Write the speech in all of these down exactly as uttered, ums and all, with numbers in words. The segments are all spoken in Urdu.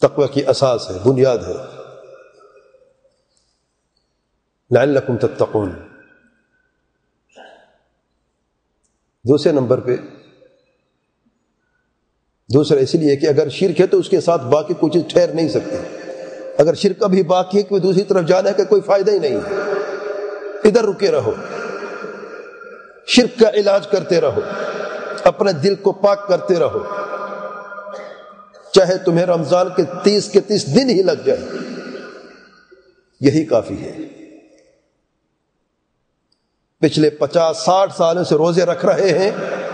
تقوی کی اساس ہے، بنیاد ہے۔ لعلکم تتقون۔ دوسرے نمبر پہ، دوسرا اس لیے کہ اگر شرک ہے تو اس کے ساتھ باقی کوئی چیز ٹھہر نہیں سکتی۔ اگر شرک ابھی باقی ہے کہ دوسری طرف جانا ہے کہ کوئی فائدہ ہی نہیں ہے، ادھر رکے رہو، شرک کا علاج کرتے رہو، اپنے دل کو پاک کرتے رہو، چاہے تمہیں رمضان کے تیس کے تیس دن ہی لگ جائے، یہی کافی ہے۔ پچھلے پچاس ساٹھ سالوں سے روزے رکھ رہے ہیں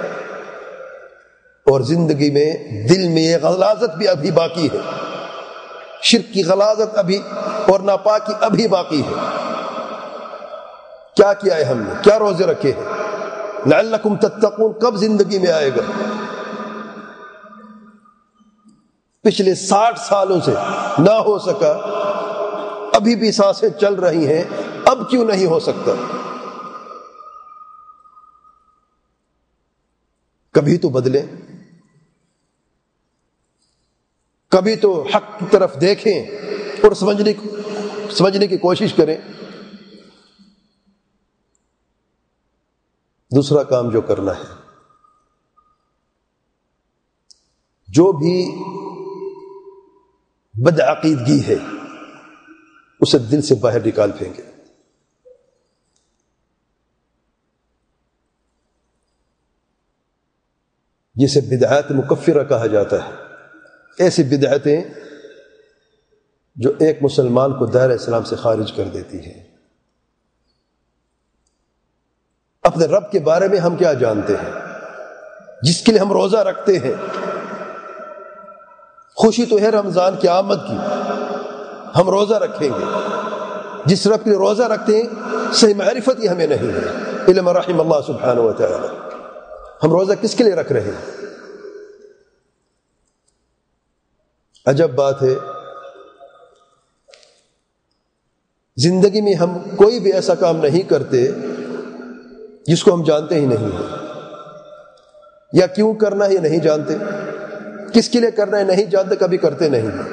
اور زندگی میں دل میں یہ غلاظت بھی ابھی باقی ہے، شرک کی غلاظت ابھی اور ناپاکی ابھی باقی ہے۔ کیا کیا ہے ہم نے؟ کیا روزے رکھے ہیں؟ لعلکم تتقون کب زندگی میں آئے گا؟ پچھلے ساٹھ سالوں سے نہ ہو سکا، ابھی بھی سانسیں چل رہی ہیں، اب کیوں نہیں ہو سکتا؟ کبھی تو بدلیں، کبھی تو حق کی طرف دیکھیں اور سمجھنے سمجھنے کی کوشش کریں۔ دوسرا کام جو کرنا ہے، جو بھی بدعقیدگی ہے اسے دل سے باہر نکال پھینکیں۔ جسے بدعات مکفرہ کہا جاتا ہے، ایسی بدعتیں جو ایک مسلمان کو دائرہ اسلام سے خارج کر دیتی ہے۔ اپنے رب کے بارے میں ہم کیا جانتے ہیں؟ جس کے لیے ہم روزہ رکھتے ہیں، خوشی تو ہے رمضان کی آمد کی، ہم روزہ رکھیں گے۔ جس رب کے لیے روزہ رکھتے ہیں صحیح معرفت ہی ہمیں نہیں ہے، علم رحم اللہ سبحانہ و تعالی۔ ہم روزہ کس کے لیے رکھ رہے ہیں؟ عجب بات ہے، زندگی میں ہم کوئی بھی ایسا کام نہیں کرتے جس کو ہم جانتے ہی نہیں ہیں، یا کیوں کرنا ہے نہیں جانتے، کس کے لیے کرنا ہے نہیں جانتے، کبھی کرتے نہیں ہیں۔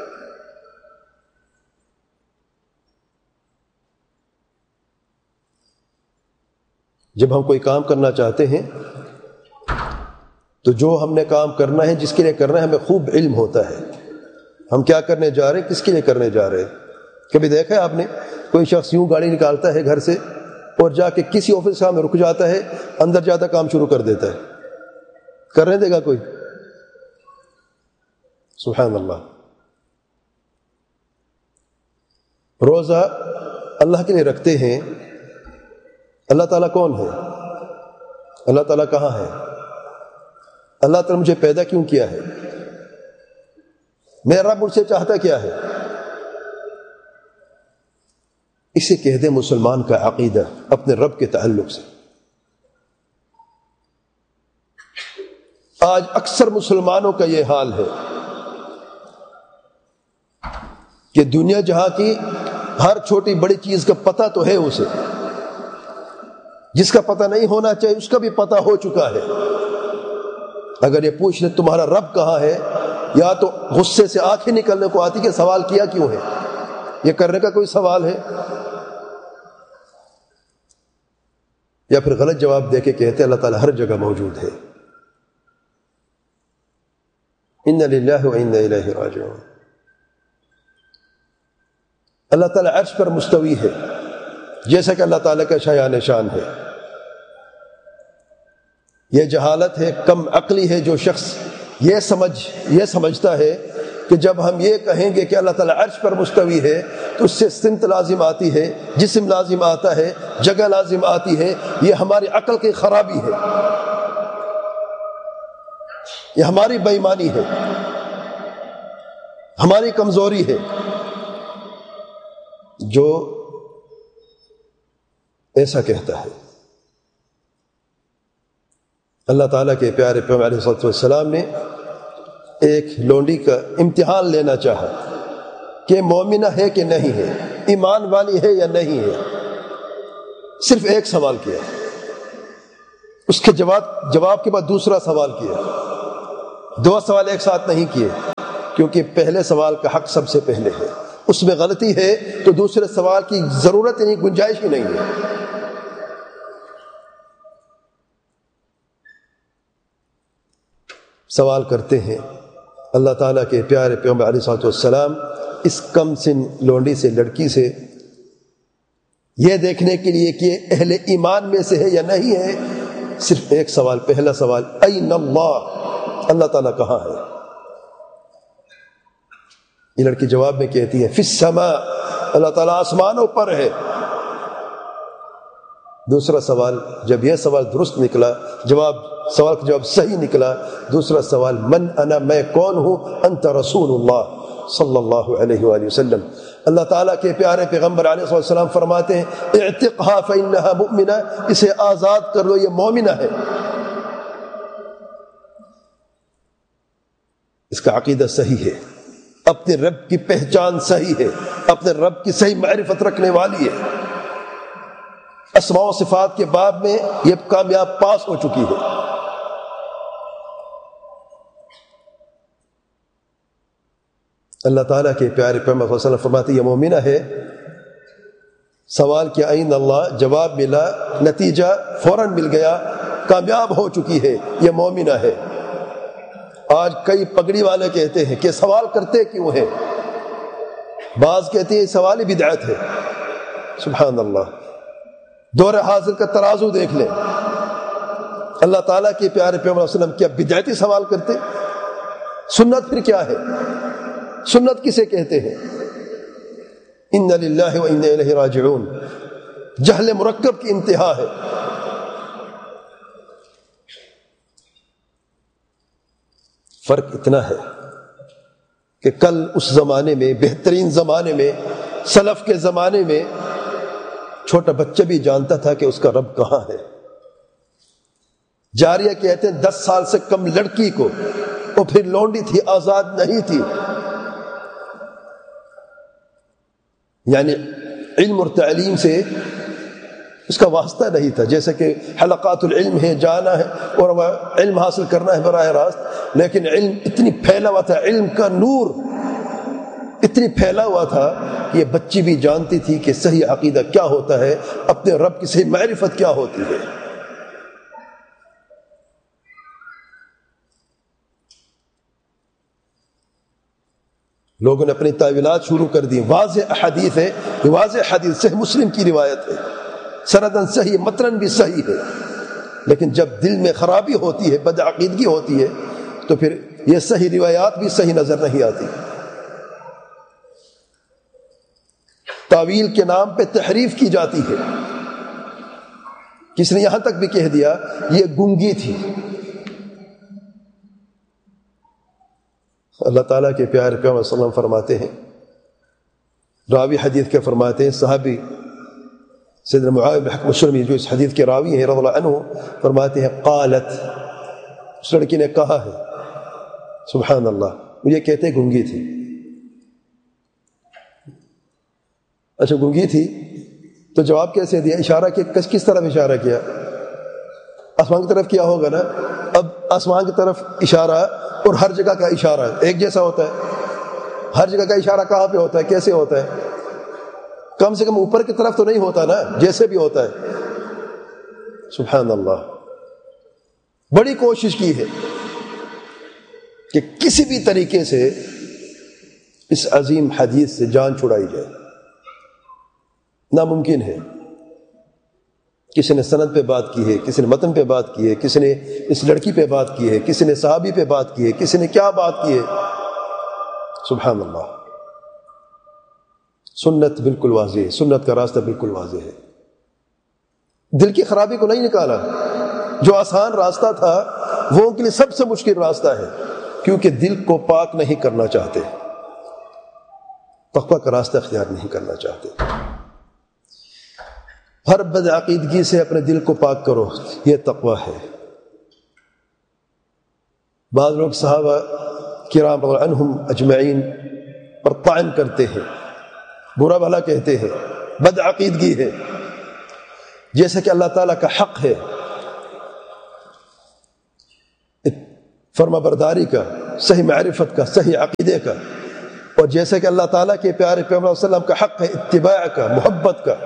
جب ہم کوئی کام کرنا چاہتے ہیں تو جو ہم نے کام کرنا ہے، جس کے لیے کرنا ہے، ہمیں خوب علم ہوتا ہے ہم کیا کرنے جا رہے ہیں، کس کے لیے کرنے جا رہے ہیں۔ کبھی دیکھا ہے آپ نے کوئی شخص یوں گاڑی نکالتا ہے گھر سے اور جا کے کسی آفس میں رک جاتا ہے، اندر جاتا کام شروع کر دیتا ہے، کرنے دے گا کوئی؟ سبحان اللہ۔ روزہ اللہ کے لیے رکھتے ہیں۔ اللہ تعالیٰ کون ہے؟ اللہ تعالیٰ کہاں ہے؟ اللہ تعالیٰ مجھے پیدا کیوں کیا ہے؟ میرا رب مجھ سے چاہتا کیا ہے؟ اسے کہہ دے مسلمان کا عقیدہ اپنے رب کے تعلق سے۔ آج اکثر مسلمانوں کا یہ حال ہے کہ دنیا جہاں کی ہر چھوٹی بڑی چیز کا پتہ تو ہے اسے، جس کا پتہ نہیں ہونا چاہیے اس کا بھی پتہ ہو چکا ہے۔ اگر یہ پوچھ لے تمہارا رب کہاں ہے، یا تو غصے سے آنکھیں نکلنے کو آتی کہ سوال کیا کیوں ہے، یہ کرنے کا کوئی سوال ہے، یا پھر غلط جواب دے کے کہتے اللہ تعالیٰ ہر جگہ موجود ہے۔ اِنَّ لِلَّهِ وَإِنَّ إِلَيْهِ رَاجِعُونَ۔ اللہ تعالیٰ عرش پر مستوی ہے، جیسا کہ اللہ تعالیٰ کا شایان شان ہے۔ یہ جہالت ہے، کم عقلی ہے جو شخص یہ سمجھ یہ سمجھتا ہے کہ جب ہم یہ کہیں گے کہ اللہ تعالیٰ عرش پر مستوی ہے تو اس سے سمت لازم آتی ہے، جسم لازم آتا ہے، جگہ لازم آتی ہے۔ یہ ہماری عقل کی خرابی ہے، یہ ہماری بے ایمانی ہے، ہماری کمزوری ہے۔ جو ایسا کہتا ہے، اللہ تعالیٰ کے پیارے پیغمبر علیہ الصلوۃ والسلام نے ایک لونڈی کا امتحان لینا چاہا کہ مومنہ ہے کہ نہیں ہے، ایمان والی ہے یا نہیں ہے۔ صرف ایک سوال کیا، اس کے جواب جواب کے بعد دوسرا سوال کیا، دو سوال ایک ساتھ نہیں کیے، کیونکہ پہلے سوال کا حق سب سے پہلے ہے، اس میں غلطی ہے تو دوسرے سوال کی ضرورت نہیں، گنجائش ہی نہیں ہے۔ سوال کرتے ہیں اللہ تعالیٰ کے پیارے پیغمبر علیہ الصلوۃ والسلام اس کم سن لونڈی سے، لڑکی سے، یہ دیکھنے کے لیے کہ اہل ایمان میں سے ہے یا نہیں ہے، صرف ایک سوال، پہلا سوال این اللہ، اللہ تعالیٰ کہاں ہے؟ یہ لڑکی جواب میں کہتی ہے فی السماء، اللہ تعالیٰ آسمانوں پر ہے۔ دوسرا سوال، جب یہ سوال درست نکلا، جواب سوال کا جواب صحیح نکلا، دوسرا سوال من انا، میں کون ہوں؟ انت رسول اللہ صلی اللہ علیہ وآلہ وسلم۔ اللہ تعالیٰ کے پیارے پیغمبر علیہ السلام فرماتے ہیں اعتقھا فإنہا مؤمنہ، اسے آزاد کر لو، یہ مومنہ ہے۔ اس کا عقیدہ صحیح ہے، اپنے رب کی پہچان صحیح ہے، اپنے رب کی صحیح معرفت رکھنے والی ہے، اسماء و صفات کے باب میں یہ کامیاب پاس ہو چکی ہے۔ اللہ تعالیٰ کے پیارے پیغمبر صلی اللہ علیہ وسلم فرماتے یہ مومنہ ہے۔ سوال کیا این اللہ، جواب ملا، نتیجہ فوراً مل گیا، کامیاب ہو چکی ہے، یہ مومنہ ہے۔ آج کئی پگڑی والے کہتے ہیں کہ سوال کرتے کیوں ہیں؟ بعض کہتے ہیں سوال ہی بدعت ہے۔ سبحان اللہ، دور حاضر کا ترازو دیکھ لیں، اللہ تعالیٰ کے پیارے پیغمبر صلی اللہ علیہ وسلم کیا بدعتی سوال کرتے؟ سنت پھر کیا ہے؟ سنت کسے کہتے ہیں؟ ان للہ و انا الیہ راجعون، جہل مرکب کی انتہا ہے۔ فرق اتنا ہے کہ کل اس زمانے میں، بہترین زمانے میں، سلف کے زمانے میں، چھوٹا بچہ بھی جانتا تھا کہ اس کا رب کہاں ہے۔ جاریہ کہتے ہیں دس سال سے کم لڑکی کو، وہ پھر لونڈی تھی، آزاد نہیں تھی، یعنی علم اور تعلیم سے اس کا واسطہ نہیں تھا، جیسے کہ حلقات العلم ہے، جانا ہے اور وہ علم حاصل کرنا ہے براہ راست، لیکن علم اتنی پھیلا ہوا تھا، علم کا نور اتنی پھیلا ہوا تھا کہ یہ بچی بھی جانتی تھی کہ صحیح عقیدہ کیا ہوتا ہے، اپنے رب کی صحیح معرفت کیا ہوتی ہے۔ لوگوں نے اپنی تعویلات شروع کر دی۔ واضح حدیث ہے، واضح حدیث صحیح مسلم کی روایت ہے، سندن صحیح، متن بھی صحیح ہے، لیکن جب دل میں خرابی ہوتی ہے، بدعقیدگی ہوتی ہے، تو پھر یہ صحیح روایات بھی صحیح نظر نہیں آتی۔ تعویل کے نام پہ تحریف کی جاتی ہے۔ کس نے یہاں تک بھی کہہ دیا یہ گنگی تھی۔ اللہ تعالیٰ کے پیارے پیغمبر صلی اللہ علیہ وسلم فرماتے ہیں، راوی حدیث کے فرماتے ہیں، صحابی سیدنا معاویہ بن حکم السلمی جو اس حدیث کے راوی ہیں رضی اللہ عنہ، فرماتے ہیں قالت، اس لڑکی نے کہا ہے، سبحان اللہ، مجھے کہتے گنگی تھی۔ اچھا گنگی تھی تو جواب کیسے دیا؟ اشارہ کیا، کس کس طرف اشارہ کیا؟ آسمان کی طرف کیا ہوگا نا۔ اب آسمان کی طرف اشارہ اور ہر جگہ کا اشارہ ایک جیسا ہوتا ہے؟ ہر جگہ کا اشارہ کہاں پہ ہوتا ہے، کیسے ہوتا ہے؟ کم سے کم اوپر کی طرف تو نہیں ہوتا نا، جیسے بھی ہوتا ہے۔ سبحان اللہ، بڑی کوشش کی ہے کہ کسی بھی طریقے سے اس عظیم حدیث سے جان چھڑائی جائے، ناممکن ہے۔ کسی نے سند پہ بات کی ہے، کسی نے متن پہ بات کی ہے، کسی نے اس لڑکی پہ بات کی ہے، کسی نے صحابی پہ بات کی ہے، کسی نے کیا بات کی ہے۔ سبحان اللہ، سنت بالکل واضح ہے، سنت کا راستہ بالکل واضح ہے۔ دل کی خرابی کو نہیں نکالا، جو آسان راستہ تھا وہ ان کے لیے سب سے مشکل راستہ ہے، کیونکہ دل کو پاک نہیں کرنا چاہتے، تقویٰ کا راستہ اختیار نہیں کرنا چاہتے۔ ہر بدعقیدگی سے اپنے دل کو پاک کرو، یہ تقویٰ ہے۔ بعض لوگ صحابہ کرام رضی اللہ عنہم اجمعین پر طعن کرتے ہیں، برا بھلا کہتے ہیں، بدعقیدگی ہے، جیسے کہ اللہ تعالیٰ کا حق ہے فرما برداری کا، صحیح معرفت کا، صحیح عقیدے کا، اور جیسے کہ اللہ تعالیٰ کے پیارے پیغمبر صلی اللہ علیہ وسلم کا حق ہے اتباع کا، محبت کا،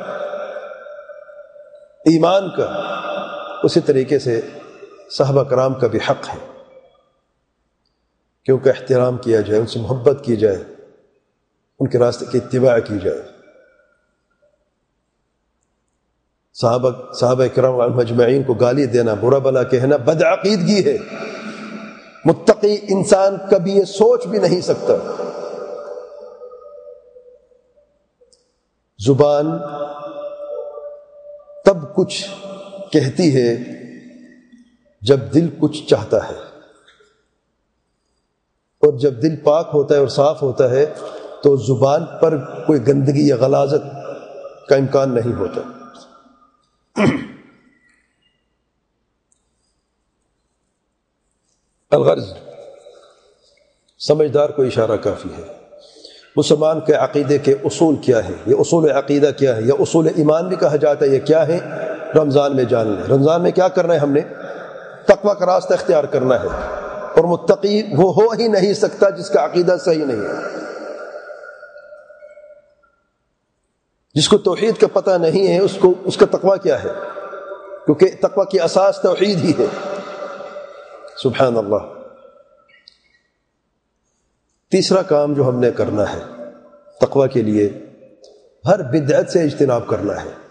ایمان کا، اسی طریقے سے صحابہ کرام کا بھی حق ہے کہ ان کا احترام کیا جائے، ان سے محبت کی جائے، ان کے راستے کی اتباع کی جائے۔ صحابہ صحابہ کرام اجمعین کو گالی دینا، برا بلا کہنا بدعقیدگی ہے۔ متقی انسان کبھی یہ سوچ بھی نہیں سکتا۔ زبان تب کچھ کہتی ہے جب دل کچھ چاہتا ہے، اور جب دل پاک ہوتا ہے اور صاف ہوتا ہے تو زبان پر کوئی گندگی یا غلاظت کا امکان نہیں ہوتا۔ الغرض، سمجھدار کو اشارہ کافی ہے۔ مسلمان کے عقیدے کے اصول کیا ہے، یہ اصول عقیدہ کیا ہے، یا اصول ایمان بھی کہا جاتا ہے، یہ کیا ہے؟ رمضان میں جان لیں۔ رمضان میں کیا کرنا ہے؟ ہم نے تقویٰ کا راستہ اختیار کرنا ہے، اور متقی وہ ہو ہی نہیں سکتا جس کا عقیدہ صحیح نہیں ہے، جس کو توحید کا پتہ نہیں ہے، اس کو اس کا تقویٰ کیا ہے؟ کیونکہ تقویٰ کی اساس توحید ہی ہے۔ سبحان اللہ۔ تیسرا کام جو ہم نے کرنا ہے تقویٰ کے لیے، ہر بدعت سے اجتناب کرنا ہے۔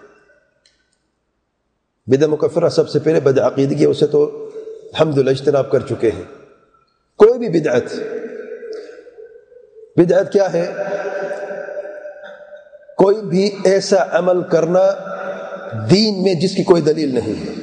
بدعت مکفرہ سب سے پہلے بدعقیدگی، اسے تو الحمدللہ اجتناب کر چکے ہیں۔ کوئی بھی بدعت، بدعت کیا ہے؟ کوئی بھی ایسا عمل کرنا دین میں جس کی کوئی دلیل نہیں ہے۔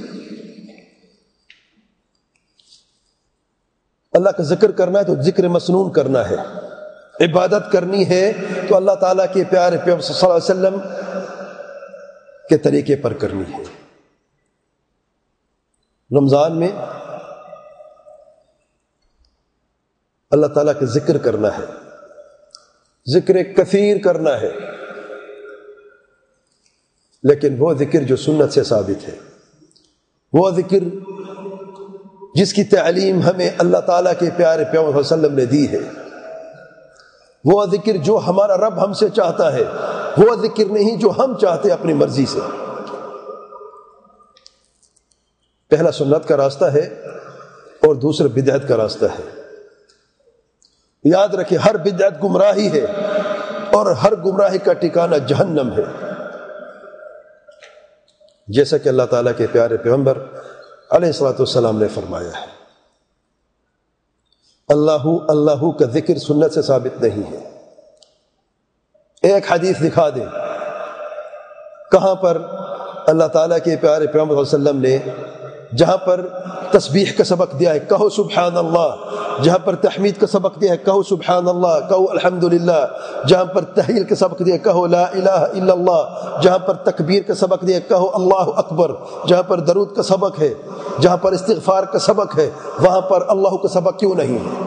اللہ کا ذکر کرنا ہے تو ذکر مسنون کرنا ہے، عبادت کرنی ہے تو اللہ تعالیٰ کے پیارے پیغمبر صلی اللہ علیہ وسلم کے طریقے پر کرنی ہے۔ رمضان میں اللہ تعالیٰ کا ذکر کرنا ہے، ذکر کثیر کرنا ہے، لیکن وہ ذکر جو سنت سے ثابت ہے، وہ ذکر جس کی تعلیم ہمیں اللہ تعالیٰ کے پیارے پیغمبر صلی اللہ علیہ وسلم نے دی ہے، وہ ذکر جو ہمارا رب ہم سے چاہتا ہے، وہ ذکر نہیں جو ہم چاہتے اپنی مرضی سے۔ پہلا سنت کا راستہ ہے اور دوسرا بدعت کا راستہ ہے۔ یاد رکھیں، ہر بدعت گمراہی ہے اور ہر گمراہی کا ٹھکانہ جہنم ہے، جیسا کہ اللہ تعالیٰ کے پیارے پیغمبر علیہ الصلوۃ والسلام نے فرمایا ہے۔ اللہ اللہ کا ذکر سنت سے ثابت نہیں ہے۔ ایک حدیث دکھا دیں کہاں پر اللہ تعالیٰ کے پیارے پیغمبر صلی اللہ علیہ وسلم نے جہاں پر تسبیح کا سبق دیا ہے کہو سبحان اللہ، جہاں پر تحمید کا سبق دیا ہے کہو سبحان اللہ، کہو الحمدللہ، جہاں پر تحلیل کا سبق دیا ہے کہو لا الہ الا اللہ، جہاں پر تکبیر کا سبق دیا ہے کہو اللہ اکبر، جہاں پر درود کا سبق ہے، جہاں پر استغفار کا سبق ہے، وہاں پر اللہ کا سبق کیوں نہیں ہے؟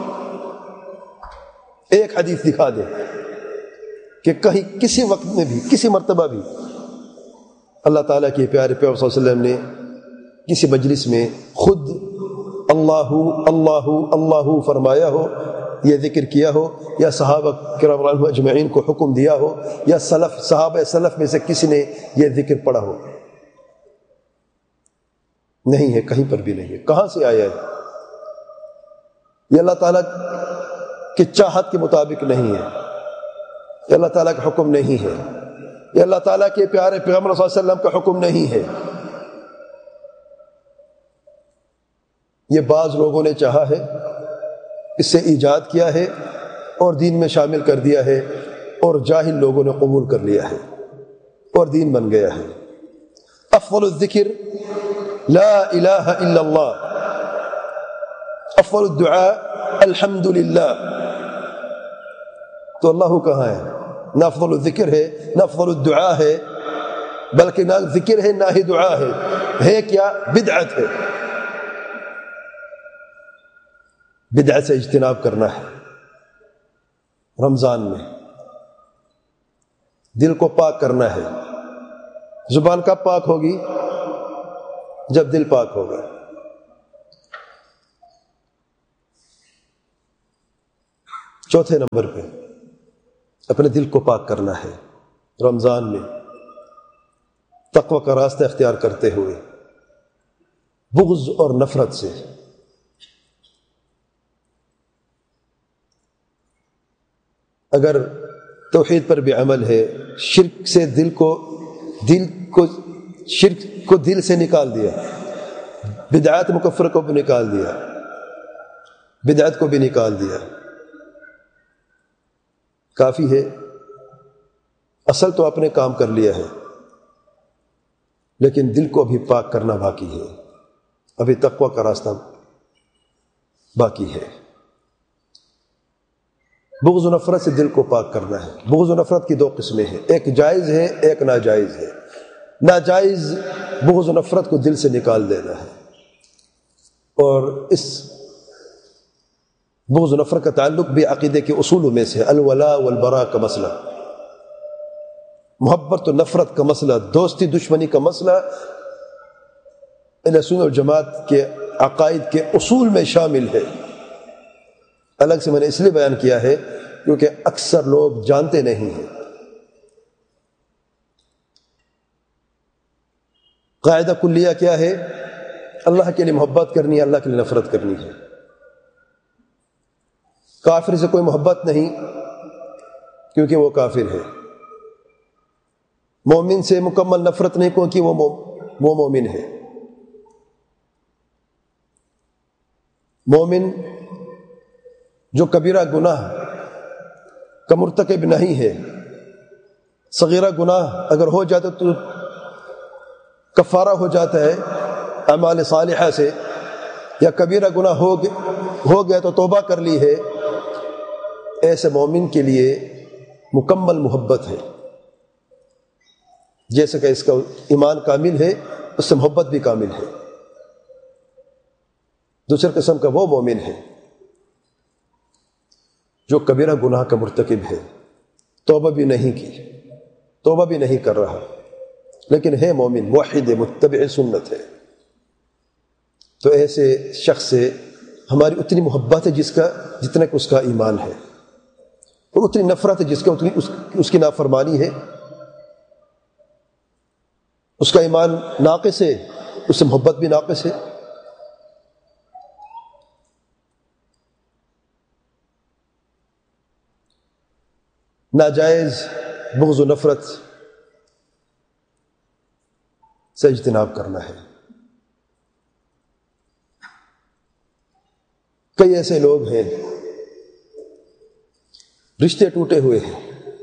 ایک حدیث دکھا دیں کہ کہیں کسی وقت میں بھی، کسی مرتبہ بھی اللہ تعالیٰ کے پیارے پیغمبر صلی اللہ علیہ وسلم نے کسی مجلس میں خود اللہ اللہ اللہ فرمایا ہو، یہ ذکر کیا ہو، یا صحابہ کرام رضی اللہ عنہم اجمعین کو حکم دیا ہو، یا سلف صحابہ سلف میں سے کسی نے یہ ذکر پڑھا ہو؟ نہیں ہے، کہیں پر بھی نہیں ہے۔ کہاں سے آیا ہے؟ یہ اللہ تعالیٰ کی چاہت کے مطابق نہیں ہے، یہ اللہ تعالیٰ کا حکم نہیں ہے، یہ اللہ تعالیٰ کے پیارے پیغمبر صلی اللہ علیہ وسلم کا حکم نہیں ہے۔ یہ بعض لوگوں نے چاہا ہے، اس سے ایجاد کیا ہے اور دین میں شامل کر دیا ہے، اور جاہل لوگوں نے قبول کر لیا ہے اور دین بن گیا ہے۔ افضل الذکر لا الہ الا اللہ، افضل الدعاء الحمدللہ۔ تو اللہ کہاں ہے؟ نہ افضل الذکر ہے، نہ افضل الدعاء ہے، بلکہ نہ ذکر ہے نہ ہی دعا ہے، ہے کیا؟ بدعت ہے۔ بدعت سے اجتناب کرنا ہے رمضان میں، دل کو پاک کرنا ہے۔ زبان کب پاک ہوگی؟ جب دل پاک ہوگا۔ چوتھے نمبر پہ اپنے دل کو پاک کرنا ہے رمضان میں تقوی کا راستہ اختیار کرتے ہوئے بغض اور نفرت سے. اگر توحید پر بھی عمل ہے، شرک سے دل کو دل کو شرک کو دل سے نکال دیا، بدعات مکفر کو بھی نکال دیا، بدعت کو بھی نکال دیا، کافی ہے. اصل تو آپ نے کام کر لیا ہے، لیکن دل کو بھی پاک کرنا باقی ہے، ابھی تقوی کا راستہ باقی ہے. بغض و نفرت سے دل کو پاک کرنا ہے. بغض و نفرت کی دو قسمیں ہیں، ایک جائز ہے، ایک ناجائز ہے. ناجائز بغض و نفرت کو دل سے نکال دینا ہے، اور اس بغض و نفرت کا تعلق بھی عقیدے کے اصولوں میں سے الولاء والبراء کا مسئلہ، محبت و نفرت کا مسئلہ، دوستی دشمنی کا مسئلہ اہل سنت والجماعت کے عقائد کے اصول میں شامل ہے. الگ سے میں نے اس لیے بیان کیا ہے کیونکہ اکثر لوگ جانتے نہیں ہیں. قاعدہ کلیہ کیا ہے؟ اللہ کے لیے محبت کرنی ہے، اللہ کے لیے نفرت کرنی ہے. کافر سے کوئی محبت نہیں کیونکہ وہ کافر ہے، مومن سے مکمل نفرت نہیں کیونکہ وہ وہ مومن ہے. مومن جو کبیرہ گناہ کا مرتکب نہیں ہے، صغیرہ گناہ اگر ہو جاتا تو کفارہ ہو جاتا ہے اعمال صالحہ سے، یا کبیرہ گناہ ہو ہو گیا تو توبہ کر لی ہے، ایسے مومن کے لیے مکمل محبت ہے. جیسے کہ اس کا ایمان کامل ہے، اس سے محبت بھی کامل ہے. دوسرے قسم کا وہ مومن ہے جو کبیرہ گناہ کا مرتکب ہے، توبہ بھی نہیں کی، توبہ بھی نہیں کر رہا، لیکن ہے مومن، موحد، متبع سنت ہے. تو ایسے شخص سے ہماری اتنی محبت ہے جس کا جتنا کہ اس کا ایمان ہے، اور اتنی نفرت ہے جس کا اتنی اس, اس کی نافرمانی ہے. اس کا ایمان ناقص ہے، اس سے محبت بھی ناقص ہے. ناجائز بغض و نفرت سے اجتناب کرنا ہے. کئی ایسے لوگ ہیں رشتے ٹوٹے ہوئے ہیں،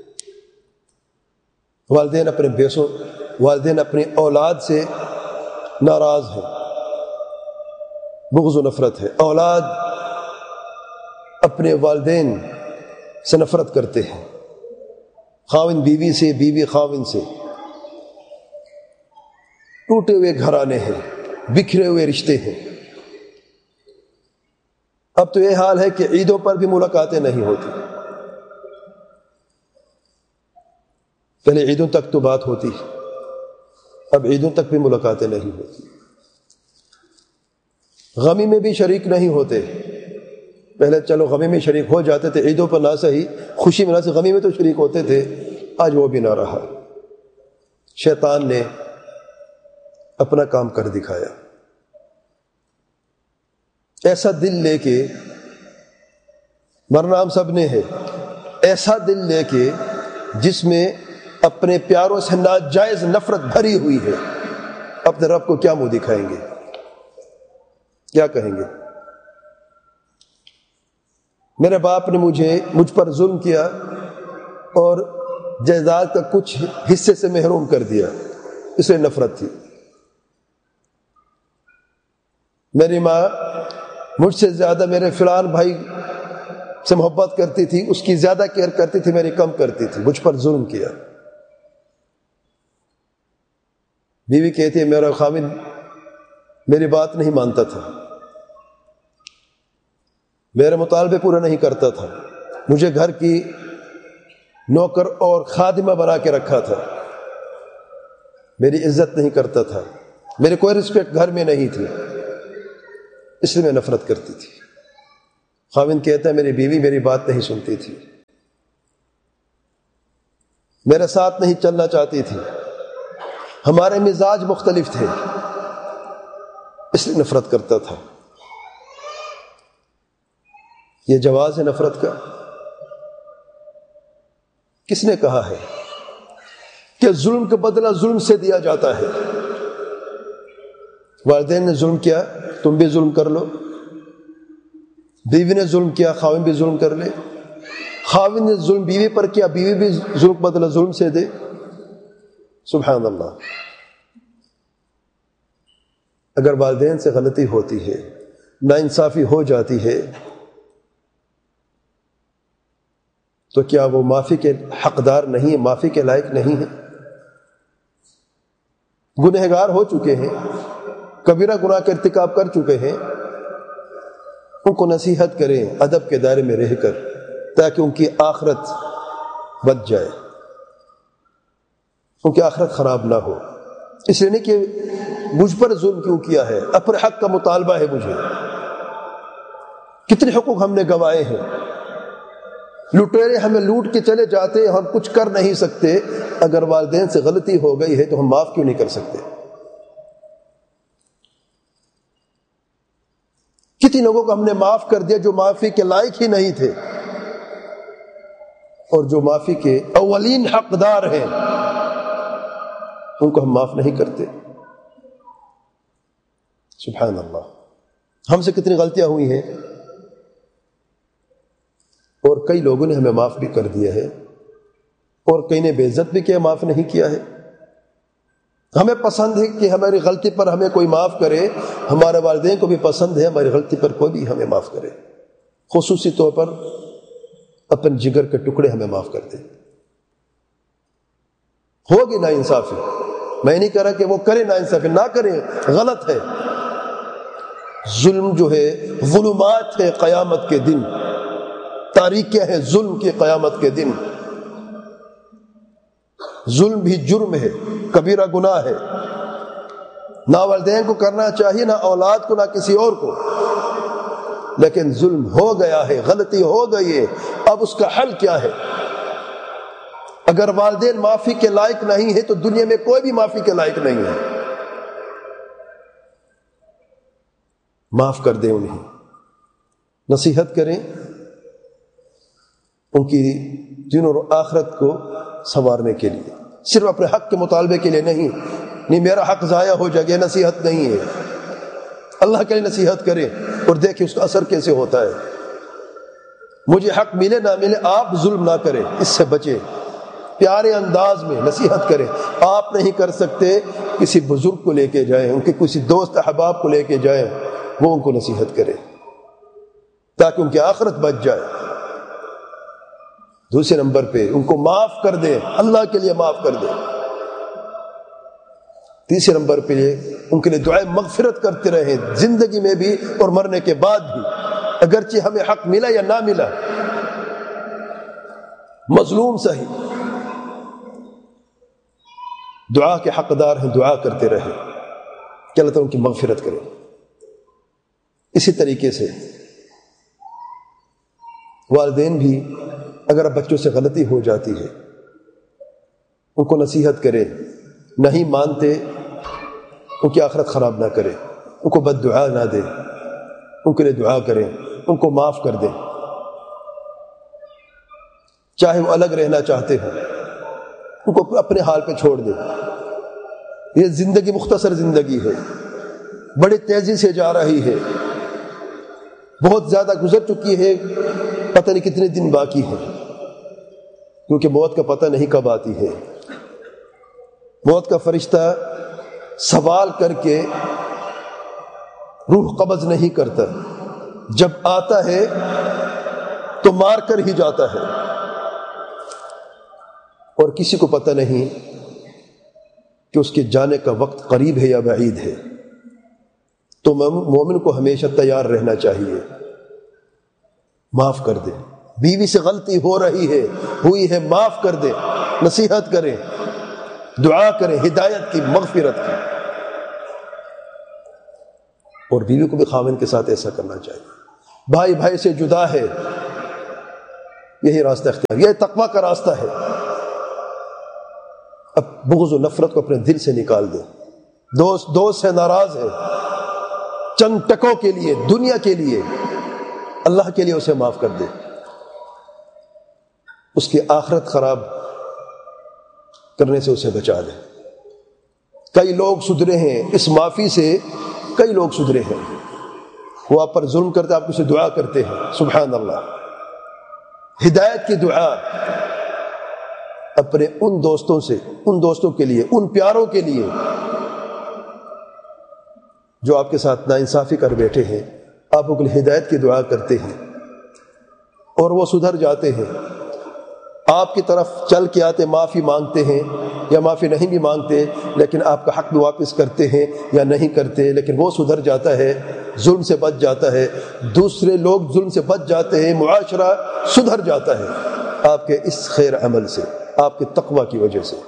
والدین اپنے بیسوں والدین اپنی اولاد سے ناراض ہیں، بغض و نفرت ہے. اولاد اپنے والدین سے نفرت کرتے ہیں، خاوند بیوی سے، بیوی خاوند سے. ٹوٹے ہوئے گھرانے ہیں، بکھرے ہوئے رشتے ہیں. اب تو یہ حال ہے کہ عیدوں پر بھی ملاقاتیں نہیں ہوتی. پہلے عیدوں تک تو بات ہوتی، اب عیدوں تک بھی ملاقاتیں نہیں ہوتی. غمی میں بھی شریک نہیں ہوتے. پہلے چلو غمی میں شریک ہو جاتے تھے، عیدوں پر نہ صحیح، خوشی میں نہ صحیح، غمی میں تو شریک ہوتے تھے. آج وہ بھی نہ رہا. شیطان نے اپنا کام کر دکھایا. ایسا دل لے کے مرنا ہم سب نے ہے، ایسا دل لے کے جس میں اپنے پیاروں سے ناجائز نفرت بھری ہوئی ہے، اپنے رب کو کیا منہ دکھائیں گے؟ کیا کہیں گے؟ میرے باپ نے مجھے مجھ پر ظلم کیا اور جائیداد کا کچھ حصے سے محروم کر دیا، اس لیے نفرت تھی. میری ماں مجھ سے زیادہ میرے فلان بھائی سے محبت کرتی تھی، اس کی زیادہ کیئر کرتی تھی، میری کم کرتی تھی، مجھ پر ظلم کیا. بیوی کہتی ہے میرا خاوند میری بات نہیں مانتا تھا، میرے مطالبے پورے نہیں کرتا تھا، مجھے گھر کی نوکر اور خادمہ بنا کے رکھا تھا، میری عزت نہیں کرتا تھا، میری کوئی رسپیکٹ گھر میں نہیں تھی، اس لیے میں نفرت کرتی تھی. خاوند کہتا ہے میری بیوی میری بات نہیں سنتی تھی، میرے ساتھ نہیں چلنا چاہتی تھی، ہمارے مزاج مختلف تھے، اس لیے نفرت کرتا تھا۔ یہ جواز ہے نفرت کا؟ کس نے کہا ہے کہ ظلم کا بدلہ ظلم سے دیا جاتا ہے؟ والدین نے ظلم کیا تم بھی ظلم کر لو، بیوی نے ظلم کیا خاوند بھی ظلم کر لے، خاوند نے ظلم بیوی پر کیا بیوی بھی ظلم کا بدلہ ظلم سے دے۔ سبحان اللہ۔ اگر والدین سے غلطی ہوتی ہے، ناانصافی ہو جاتی ہے، تو کیا وہ معافی کے حقدار نہیں ہے، معافی کے لائق نہیں ہے؟ گنہگار ہو چکے ہیں، کبیرہ گناہ کا ارتکاب کر چکے ہیں، ان کو نصیحت کریں ادب کے دائرے میں رہ کر، تاکہ ان کی آخرت بچ جائے، ان کی آخرت خراب نہ ہو۔ اس لیے نہیں کہ مجھ پر ظلم کیوں کیا ہے، اپنے حق کا مطالبہ ہے مجھے۔ کتنے حقوق ہم نے گوائے ہیں، لٹیرے ہمیں لوٹ کے چلے جاتے ہیں، ہم کچھ کر نہیں سکتے۔ اگر والدین سے غلطی ہو گئی ہے تو ہم معاف کیوں نہیں کر سکتے؟ کتنے لوگوں کو ہم نے معاف کر دیا جو معافی کے لائق ہی نہیں تھے، اور جو معافی کے اولین حقدار ہیں ان کو ہم معاف نہیں کرتے۔ سبحان اللہ۔ ہم سے کتنی غلطیاں ہوئی ہیں، اور کئی لوگوں نے ہمیں معاف بھی کر دیا ہے، اور کئی نے بے عزت بھی کیا، معاف نہیں کیا ہے۔ ہمیں پسند ہے کہ ہماری غلطی پر ہمیں کوئی معاف کرے، ہمارے والدین کو بھی پسند ہے ہماری غلطی پر کوئی بھی ہمیں معاف کرے، خصوصی طور پر اپنے جگر کے ٹکڑے ہمیں معاف کر دیں۔ ہوگی نا انصافی، میں نہیں کہہ رہا کہ وہ کرے نا انصافی، نہ کرے، غلط ہے۔ ظلم جو ہے ظلمات ہے قیامت کے دن، تاریکیاں ہیں ظلم کی قیامت کے دن۔ ظلم بھی جرم ہے، کبیرہ گناہ ہے، نہ والدین کو کرنا چاہیے، نہ اولاد کو، نہ کسی اور کو، لیکن ظلم ہو گیا ہے، غلطی ہو گئی ہے، اب اس کا حل کیا ہے؟ اگر والدین معافی کے لائق نہیں ہے تو دنیا میں کوئی بھی معافی کے لائق نہیں ہے۔ معاف کر دیں انہیں، نصیحت کریں، ان کی دین اور آخرت کو سنوارنے کے لیے، صرف اپنے حق کے مطالبے کے لیے نہیں۔ نہیں میرا حق ضائع ہو جائے گا، نصیحت نہیں ہے۔ اللہ کے لیے نصیحت کریں اور دیکھیں اس کا اثر کیسے ہوتا ہے۔ مجھے حق ملے نہ ملے، آپ ظلم نہ کریں، اس سے بچیں، پیارے انداز میں نصیحت کریں۔ آپ نہیں کر سکتے، کسی بزرگ کو لے کے جائیں، ان کے کسی دوست احباب کو لے کے جائیں، وہ ان کو نصیحت کریں تاکہ ان کی آخرت بچ جائے۔ دوسرے نمبر پہ ان کو معاف کر دیں، اللہ کے لیے معاف کر دیں۔ تیسرے نمبر پہ ان کے لیے دعائیں مغفرت کرتے رہیں، زندگی میں بھی اور مرنے کے بعد بھی، اگرچہ ہمیں حق ملا یا نہ ملا، مظلوم صحیح، دعا کے حقدار ہیں، دعا کرتے رہیں کہ اللہ تعالیٰ ان کی مغفرت کرے۔ اسی طریقے سے والدین بھی اگر بچوں سے غلطی ہو جاتی ہے ان کو نصیحت کریں، نہیں مانتے ان کی آخرت خراب نہ کرے، ان کو بد دعا نہ دے، ان کے لیے دعا کریں، ان کو معاف کر دیں، چاہے وہ الگ رہنا چاہتے ہوں ان کو اپنے حال پہ چھوڑ دیں۔ یہ زندگی مختصر زندگی ہے، بڑی تیزی سے جا رہی ہے، بہت زیادہ گزر چکی ہے، پتہ نہیں کتنے دن باقی ہے، کیونکہ موت کا پتہ نہیں کب آتی ہے۔ موت کا فرشتہ سوال کر کے روح قبض نہیں کرتا، جب آتا ہے تو مار کر ہی جاتا ہے، اور کسی کو پتہ نہیں کہ اس کے جانے کا وقت قریب ہے یا بعید ہے۔ تو مومن کو ہمیشہ تیار رہنا چاہیے، معاف کر دے۔ بیوی سے غلطی ہو رہی ہے، ہوئی ہے، معاف کر دے، نصیحت کریں، دعا کریں ہدایت کی، مغفرت کی۔ اور بیوی کو بھی خاوند کے ساتھ ایسا کرنا چاہیے۔ بھائی بھائی سے جدا ہے، یہی راستہ اختیار، یہ تقویٰ کا راستہ ہے۔ اب بغض و نفرت کو اپنے دل سے نکال دے۔ دوست دوست سے ناراض ہے، چند ٹکوں کے لیے، دنیا کے لیے، اللہ کے لیے اسے معاف کر دے، اس کی آخرت خراب کرنے سے اسے بچا دے۔ کئی لوگ سدھرے ہیں اس معافی سے، کئی لوگ سدھرے ہیں، وہ آپ پر ظلم کرتے، آپ کو سے دعا کرتے ہیں، سبحان اللہ، ہدایت کی دعا اپنے ان دوستوں سے، ان دوستوں کے لیے، ان پیاروں کے لیے جو آپ کے ساتھ ناانصافی کر بیٹھے ہیں، آپ ان کی ہدایت کی دعا کرتے ہیں اور وہ سدھر جاتے ہیں، آپ کی طرف چل کے آتے، معافی مانگتے ہیں یا معافی نہیں بھی مانگتے، لیکن آپ کا حق بھی واپس کرتے ہیں یا نہیں کرتے، لیکن وہ سدھر جاتا ہے، ظلم سے بچ جاتا ہے، دوسرے لوگ ظلم سے بچ جاتے ہیں، معاشرہ سدھر جاتا ہے آپ کے اس خیر عمل سے، آپ کے تقوی کی وجہ سے۔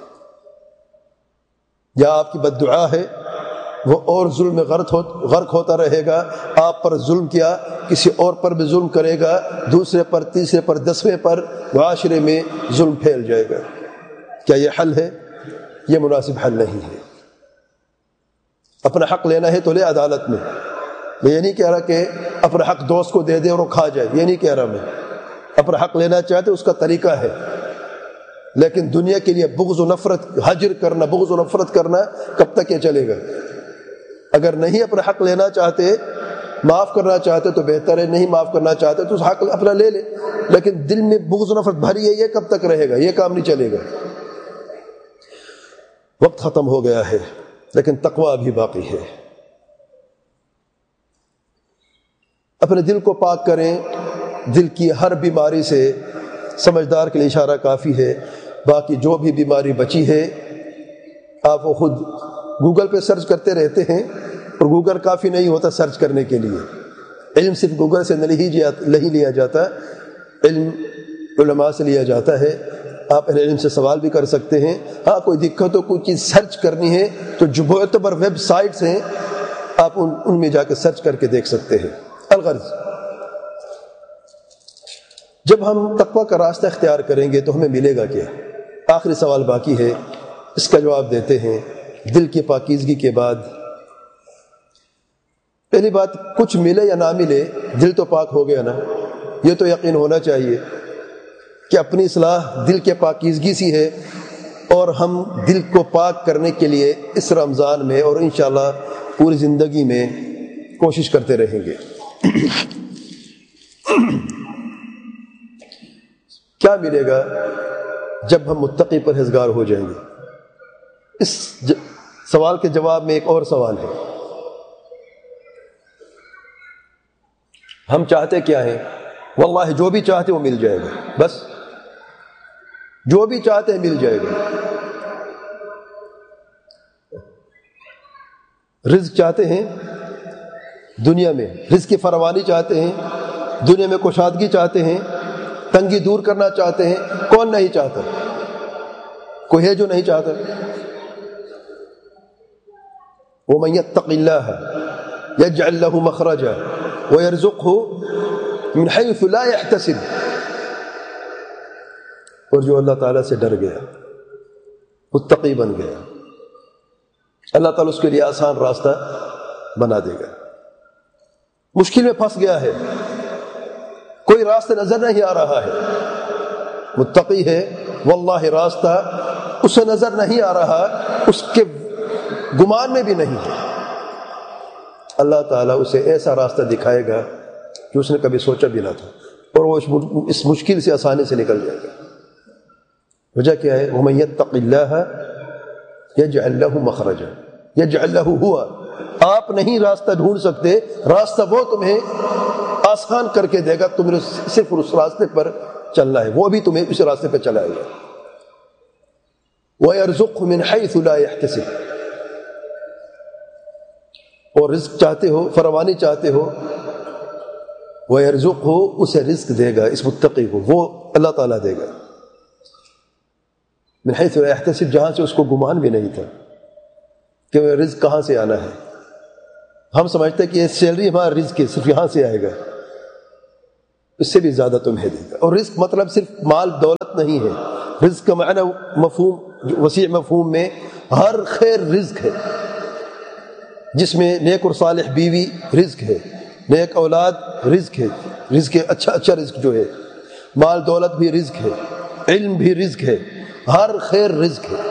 یا آپ کی بد دعا ہے، وہ اور ظلم میں غرق ہو غرق ہوتا رہے گا، آپ پر ظلم کیا، کسی اور پر بھی ظلم کرے گا، دوسرے پر، تیسرے پر، دسویں پر، معاشرے میں ظلم پھیل جائے گا۔ کیا یہ حل ہے؟ یہ مناسب حل نہیں ہے۔ اپنا حق لینا ہے تو لے عدالت میں، میں یہ نہیں کہہ رہا کہ اپنا حق دوست کو دے دے اور وہ کھا جائے، یہ نہیں کہہ رہا میں، اپنا حق لینا چاہتے اس کا طریقہ ہے، لیکن دنیا کے لیے بغض و نفرت، حجر کرنا، بغض و نفرت کرنا کب تک یہ چلے گا؟ اگر نہیں اپنا حق لینا چاہتے، معاف کرنا چاہتے تو بہتر ہے، نہیں معاف کرنا چاہتے تو اس حق اپنا لے لے، لیکن دل میں بغض و نفرت بھری ہے، یہ کب تک رہے گا؟ یہ کام نہیں چلے گا۔ وقت ختم ہو گیا ہے لیکن تقویٰ ابھی باقی ہے۔ اپنے دل کو پاک کریں، دل کی ہر بیماری سے، سمجھدار کے لیے اشارہ کافی ہے، باقی جو بھی بیماری بچی ہے آپ وہ خود گوگل پہ سرچ کرتے رہتے ہیں، اور گوگل کافی نہیں ہوتا سرچ کرنے کے لیے، علم صرف گوگل سے نہیں لیا جاتا، علم علماء سے لیا جاتا ہے، آپ اہل علم سے سوال بھی کر سکتے ہیں۔ ہاں کوئی دقت ہو، کوئی چیز سرچ کرنی ہے تو جو معتبر ویب سائٹس ہیں آپ ان ان میں جا کے سرچ کر کے دیکھ سکتے ہیں۔ الغرض، جب ہم تقویٰ کا راستہ اختیار کریں گے تو ہمیں ملے گا کیا؟ آخری سوال باقی ہے، اس کا جواب دیتے ہیں۔ دل کی پاکیزگی کے بعد پہلی بات، کچھ ملے یا نہ ملے، دل تو پاک ہو گیا نا، یہ تو یقین ہونا چاہیے کہ اپنی اصلاح دل کے پاکیزگی سی ہے، اور ہم دل کو پاک کرنے کے لیے اس رمضان میں اور انشاءاللہ پوری زندگی میں کوشش کرتے رہیں گے۔ کیا ملے گا جب ہم متقی پرہیزگار ہو جائیں گے؟ اس سوال کے جواب میں ایک اور سوال ہے، ہم چاہتے کیا ہیں؟ واللہ جو بھی چاہتے وہ مل جائے گا، بس جو بھی چاہتے ہیں مل جائے گا۔ رزق چاہتے ہیں دنیا میں، رزق کی فراوانی چاہتے ہیں دنیا میں، کشادگی چاہتے ہیں، تنگی دور کرنا چاہتے ہیں، کون نہیں چاہتا؟ کوئی ہے جو نہیں چاہتا؟ وَمَن يَتَّقِ اللَّهَ يَجْعَلْ لَهُ مَخْرَجًا وَيَرْزُقْهُ مِنْ حَيْثُ لَا يَحْتَسِبُ، اور جو اللہ تعالیٰ سے ڈر گیا، متقی بن گیا، اللہ تعالیٰ اس کے لیے آسان راستہ بنا دے گا۔ مشکل میں پھنس گیا ہے، کوئی راستہ نظر نہیں آ رہا ہے، متقی ہے، واللہ راستہ اسے نظر نہیں آ رہا، اس کے گمان میں بھی نہیں ہے، اللہ تعالیٰ اسے ایسا راستہ دکھائے گا جو اس نے کبھی سوچا بھی نہ تھا، اور وہ اس مشکل سے آسانی سے نکل جائے گا۔ وجہ کیا ہے؟ وَمَن يَتَّقِ اللَّهَ يَجْعَلْ لَهُ مَخْرَجًا يَجْعَلْ لَهُ هُوَ، آپ نہیں راستہ ڈھونڈ سکتے، راستہ وہ تمہیں آسان کر کے دے گا، تمہیں صرف اس راستے پر چلنا ہے، وہ بھی تمہیں اس راستے پہ چلائے گا۔ وَيَرْزُقْهُ مِنْ حَيْثُ لَا يَحْتَسِبُ، اور رزق چاہتے ہو، فراوانی چاہتے ہو، وَيَرْزُقْهُ، اسے رزق دے گا، اس متقی کو وہ اللہ تعالیٰ دے گا، من حیث لا یحتسب، جہاں سے اس کو گمان بھی نہیں تھا کہ وہ رزق کہاں سے آنا ہے۔ ہم سمجھتے ہیں کہ یہ سیلری ہمارا رزق ہے، صرف یہاں سے آئے گا، اس سے بھی زیادہ تمہیں دے گا. اور رزق مطلب صرف مال دولت نہیں ہے. رزق کا معنی مفہوم وسیع مفہوم میں ہر خیر رزق ہے، جس میں نیک اور صالح بیوی رزق ہے، نیک اولاد رزق ہے، رزق ہے اچھا اچھا رزق جو ہے، مال دولت بھی رزق ہے، علم بھی رزق ہے، ہر خیر رزق ہے.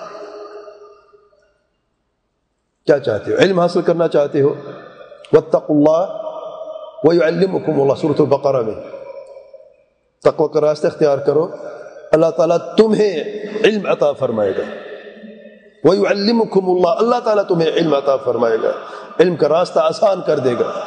کیا چاہتے ہو؟ علم حاصل کرنا چاہتے ہو؟ واتقوا اللہ ویعلمکم اللہ، سورۃ البقرہ میں تقوی کا راستہ اختیار کرو، اللہ تعالیٰ تمہیں علم عطا فرمائے گا. ویعلمکم اللہ، اللہ تعالیٰ تمہیں علم عطا فرمائے گا، علم کا راستہ آسان کر دے گا.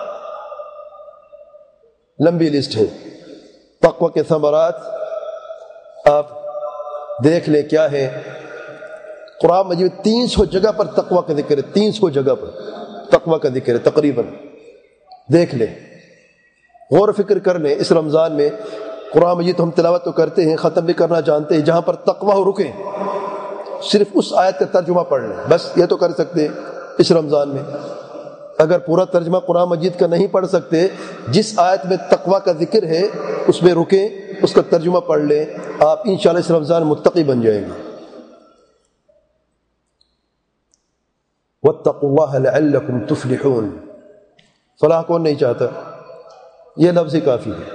لمبی لسٹ ہے. تقوی کے ثمرات آپ دیکھ لیں کیا ہے. قرآن مجید تین سو جگہ پر تقوی کا ذکر ہے، تین سو جگہ پر تقوی کا ذکر ہے تقریباً. دیکھ لیں، غور و فکر کر لیں. اس رمضان میں قرآن مجید ہم تلاوت تو کرتے ہیں، ختم بھی کرنا جانتے ہیں، جہاں پر تقوی ہو رکیں، صرف اس آیت کا ترجمہ پڑھ لیں، بس یہ تو کر سکتے ہیں اس رمضان میں. اگر پورا ترجمہ قرآن مجید کا نہیں پڑھ سکتے، جس آیت میں تقوی کا ذکر ہے اس میں رکیں، اس کا ترجمہ پڑھ لیں، آپ انشاءاللہ اس رمضان متقی بن جائیں گے. واتقوا اللہ لعلکم تفلحون. فلاح کون نہیں چاہتا؟ یہ لفظ ہی کافی ہے.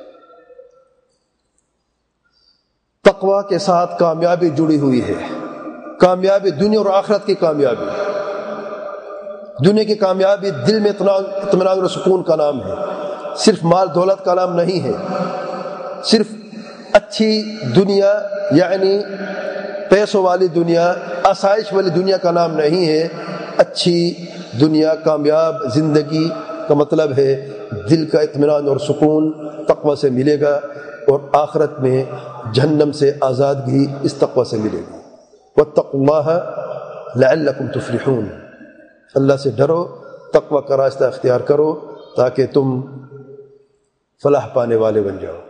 تقوی کے ساتھ کامیابی جڑی ہوئی ہے، کامیابی دنیا اور آخرت کی کامیابی. دنیا کی کامیابی دل میں اطمینان اور سکون کا نام ہے، صرف مال دولت کا نام نہیں ہے. صرف اچھی دنیا یعنی پیسوں والی دنیا، آسائش والی دنیا کا نام نہیں ہے. اچھی دنیا، کامیاب زندگی کا مطلب ہے دل کا اطمینان اور سکون تقوی سے ملے گا، اور آخرت میں جہنم سے آزادگی اس تقوی سے ملے گی. واتقوا اللہ لعلکم تفلحون. اللہ سے ڈرو، تقوی کا راستہ اختیار کرو تاکہ تم فلاح پانے والے بن جاؤ.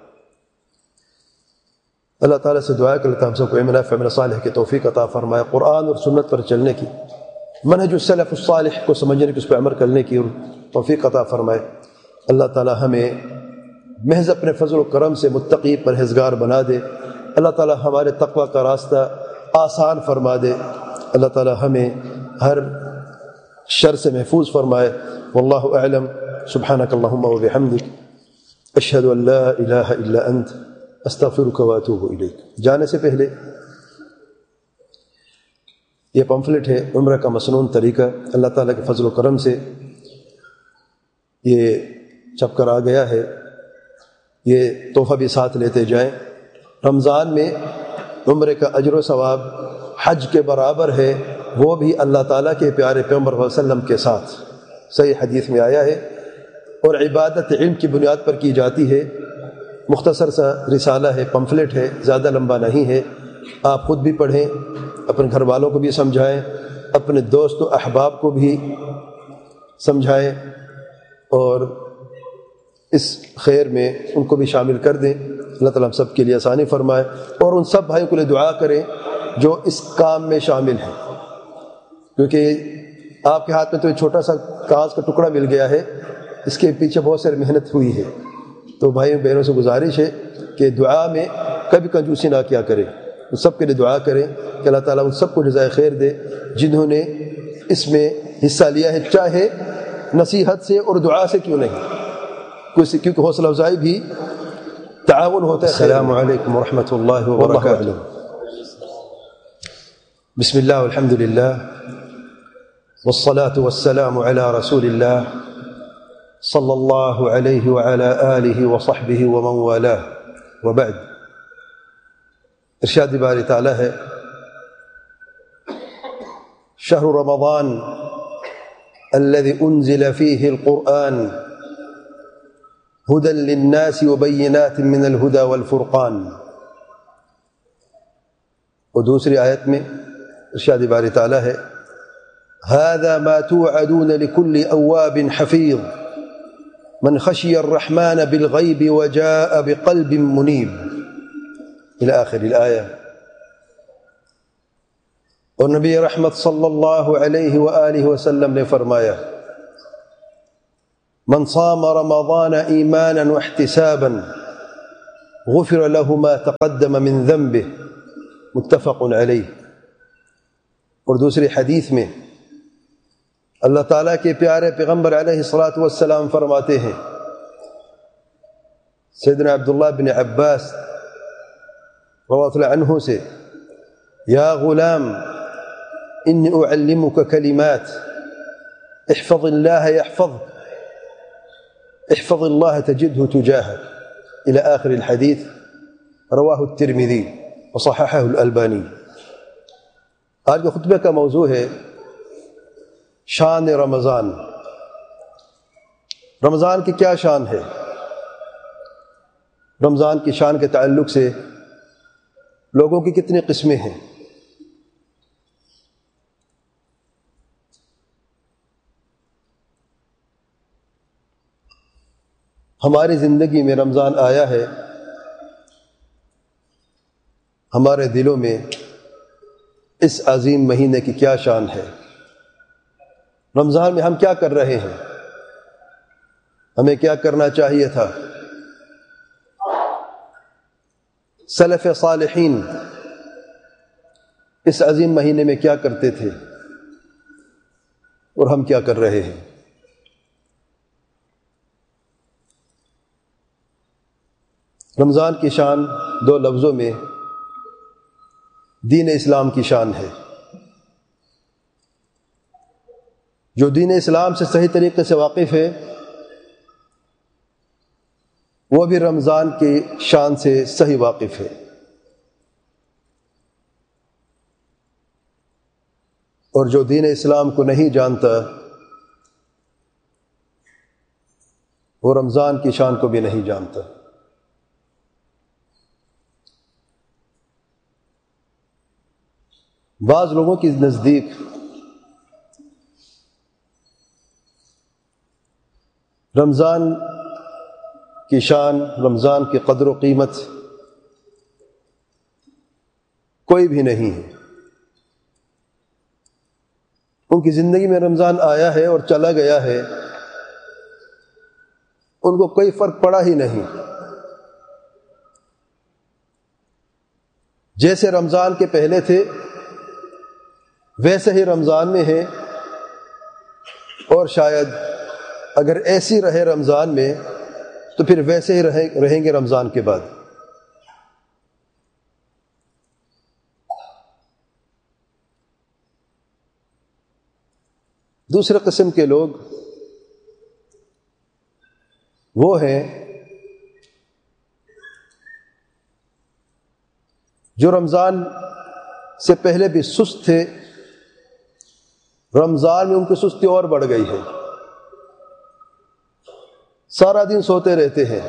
اللہ تعالیٰ سے دعا کہ اللہ تعالیٰ ہم سب کو علم نافع عمل صالح کی توفیق عطا فرمائے، قرآن اور سنت پر چلنے کی، منہج السلف الصالح کو سمجھنے کی، اس پہ عمل کرنے کی توفیق عطا فرمائے. اللہ تعالیٰ ہمیں محض اپنے فضل و کرم سے متقی پرہیزگار بنا دے. اللہ تعالیٰ ہمارے تقوی کا راستہ آسان فرما دے. اللہ تعالیٰ ہمیں ہر شر سے محفوظ فرمائے. واللہ اعلم. سبحانک اللہم و بحمدک، اشہد ان لا الہ الا انت، استغفرک و اتوب الیک. جانے سے پہلے یہ پمفلٹ ہے عمرہ کا مسنون طریقہ. اللہ تعالیٰ کے فضل و کرم سے یہ چھپ کر آ گیا ہے. یہ تحفہ بھی ساتھ لیتے جائیں. رمضان میں عمرے کا اجر و ثواب حج کے برابر ہے، وہ بھی اللہ تعالیٰ کے پیارے پیغمبر صلی اللہ علیہ وسلم کے ساتھ. صحیح حدیث میں آیا ہے. اور عبادت علم کی بنیاد پر کی جاتی ہے. مختصر سا رسالہ ہے، پمفلٹ ہے، زیادہ لمبا نہیں ہے. آپ خود بھی پڑھیں، اپنے گھر والوں کو بھی سمجھائیں، اپنے دوست و احباب کو بھی سمجھائیں، اور اس خیر میں ان کو بھی شامل کر دیں. اللہ تعالیٰ ہم سب کے لیے آسانی فرمائے. اور ان سب بھائیوں کے لیے دعا کریں جو اس کام میں شامل ہیں، کیونکہ آپ کے ہاتھ میں تو ایک چھوٹا سا کاغذ کا ٹکڑا مل گیا ہے، اس کے پیچھے بہت ساری محنت ہوئی ہے. تو بھائیوں بہنوں سے گزارش ہے کہ دعا میں کبھی کنجوسی نہ کیا کریں. ان سب کے لیے دعا کریں کہ اللہ تعالیٰ ان سب کو جزائے خیر دے جنہوں نے اس میں حصہ لیا ہے، چاہے نصیحت سے اور دعا سے کیوں نہیں، کیونکہ حوصلہ افزائی بھی تعاون ہوتا ہے. السلام علیکم ورحمۃ اللہ وبرکاتہ. بسم اللہ والحمد للہ والصلاة والسلام علی رسول اللہ صلی اللہ علیہ وعلی آلہ وصحبہ ومن والاہ، وبعد. ارشاد باری تعالی ہے: شہر رمضان الذي انزل فيه القرآن هدى للناس وبينات من الهدى والفرقان. اور دوسری آیت میں ارشاد باری تعالی ہے: هذا ما توعدون لكل أواب حفيظ من خشي الرحمن بالغيب وجاء بقلب منيب، إلى آخر الآية. اور نبی رحمت صلی اللہ علیہ وآلہ وسلم نے فرمایا: من صام رمضان ایمانا واحتسابا غفر له ما تقدم من ذنبه متفق علیہ۔ اور دوسری حدیث میں اللہ تعالیٰ کے پیارے پیغمبر علیہ الصلاۃ والسلام فرماتے ہیں، سیدنا عبداللہ بن عباس رضی اللہ عنہ سے، یا غلام انی اعلمک کلمات احفظ اللہ یحفظک احفظ اللہ تجدہ تجاہک الى آخر الحدیث، رواہ الترمذی وصححہ الالبانی۔ آج کے خطبے کا موضوع ہے شان رمضان۔ رمضان کی کیا شان ہے؟ رمضان کی شان کے تعلق سے لوگوں کی کتنی قسمیں ہیں؟ ہماری زندگی میں رمضان آیا ہے، ہمارے دلوں میں اس عظیم مہینے کی کیا شان ہے؟ رمضان میں ہم کیا کر رہے ہیں؟ ہمیں کیا کرنا چاہیے تھا؟ سلف صالحین اس عظیم مہینے میں کیا کرتے تھے اور ہم کیا کر رہے ہیں؟ رمضان کی شان دو لفظوں میں دین اسلام کی شان ہے۔ جو دین اسلام سے صحیح طریقے سے واقف ہے وہ بھی رمضان کی شان سے صحیح واقف ہے۔ اور جو دین اسلام کو نہیں جانتا وہ رمضان کی شان کو بھی نہیں جانتا۔ بعض لوگوں کے نزدیک رمضان کی شان، رمضان کی قدر و قیمت کوئی بھی نہیں ہے۔ ان کی زندگی میں رمضان آیا ہے اور چلا گیا ہے، ان کو کوئی فرق پڑا ہی نہیں۔ جیسے رمضان کے پہلے تھے ویسے ہی رمضان میں ہیں، اور شاید اگر ایسی رہے رمضان میں تو پھر ویسے ہی رہیں گے رمضان کے بعد۔ دوسرے قسم کے لوگ وہ ہیں جو رمضان سے پہلے بھی سست تھے، رمضان میں ان کی سستی اور بڑھ گئی ہے، سارا دن سوتے رہتے ہیں،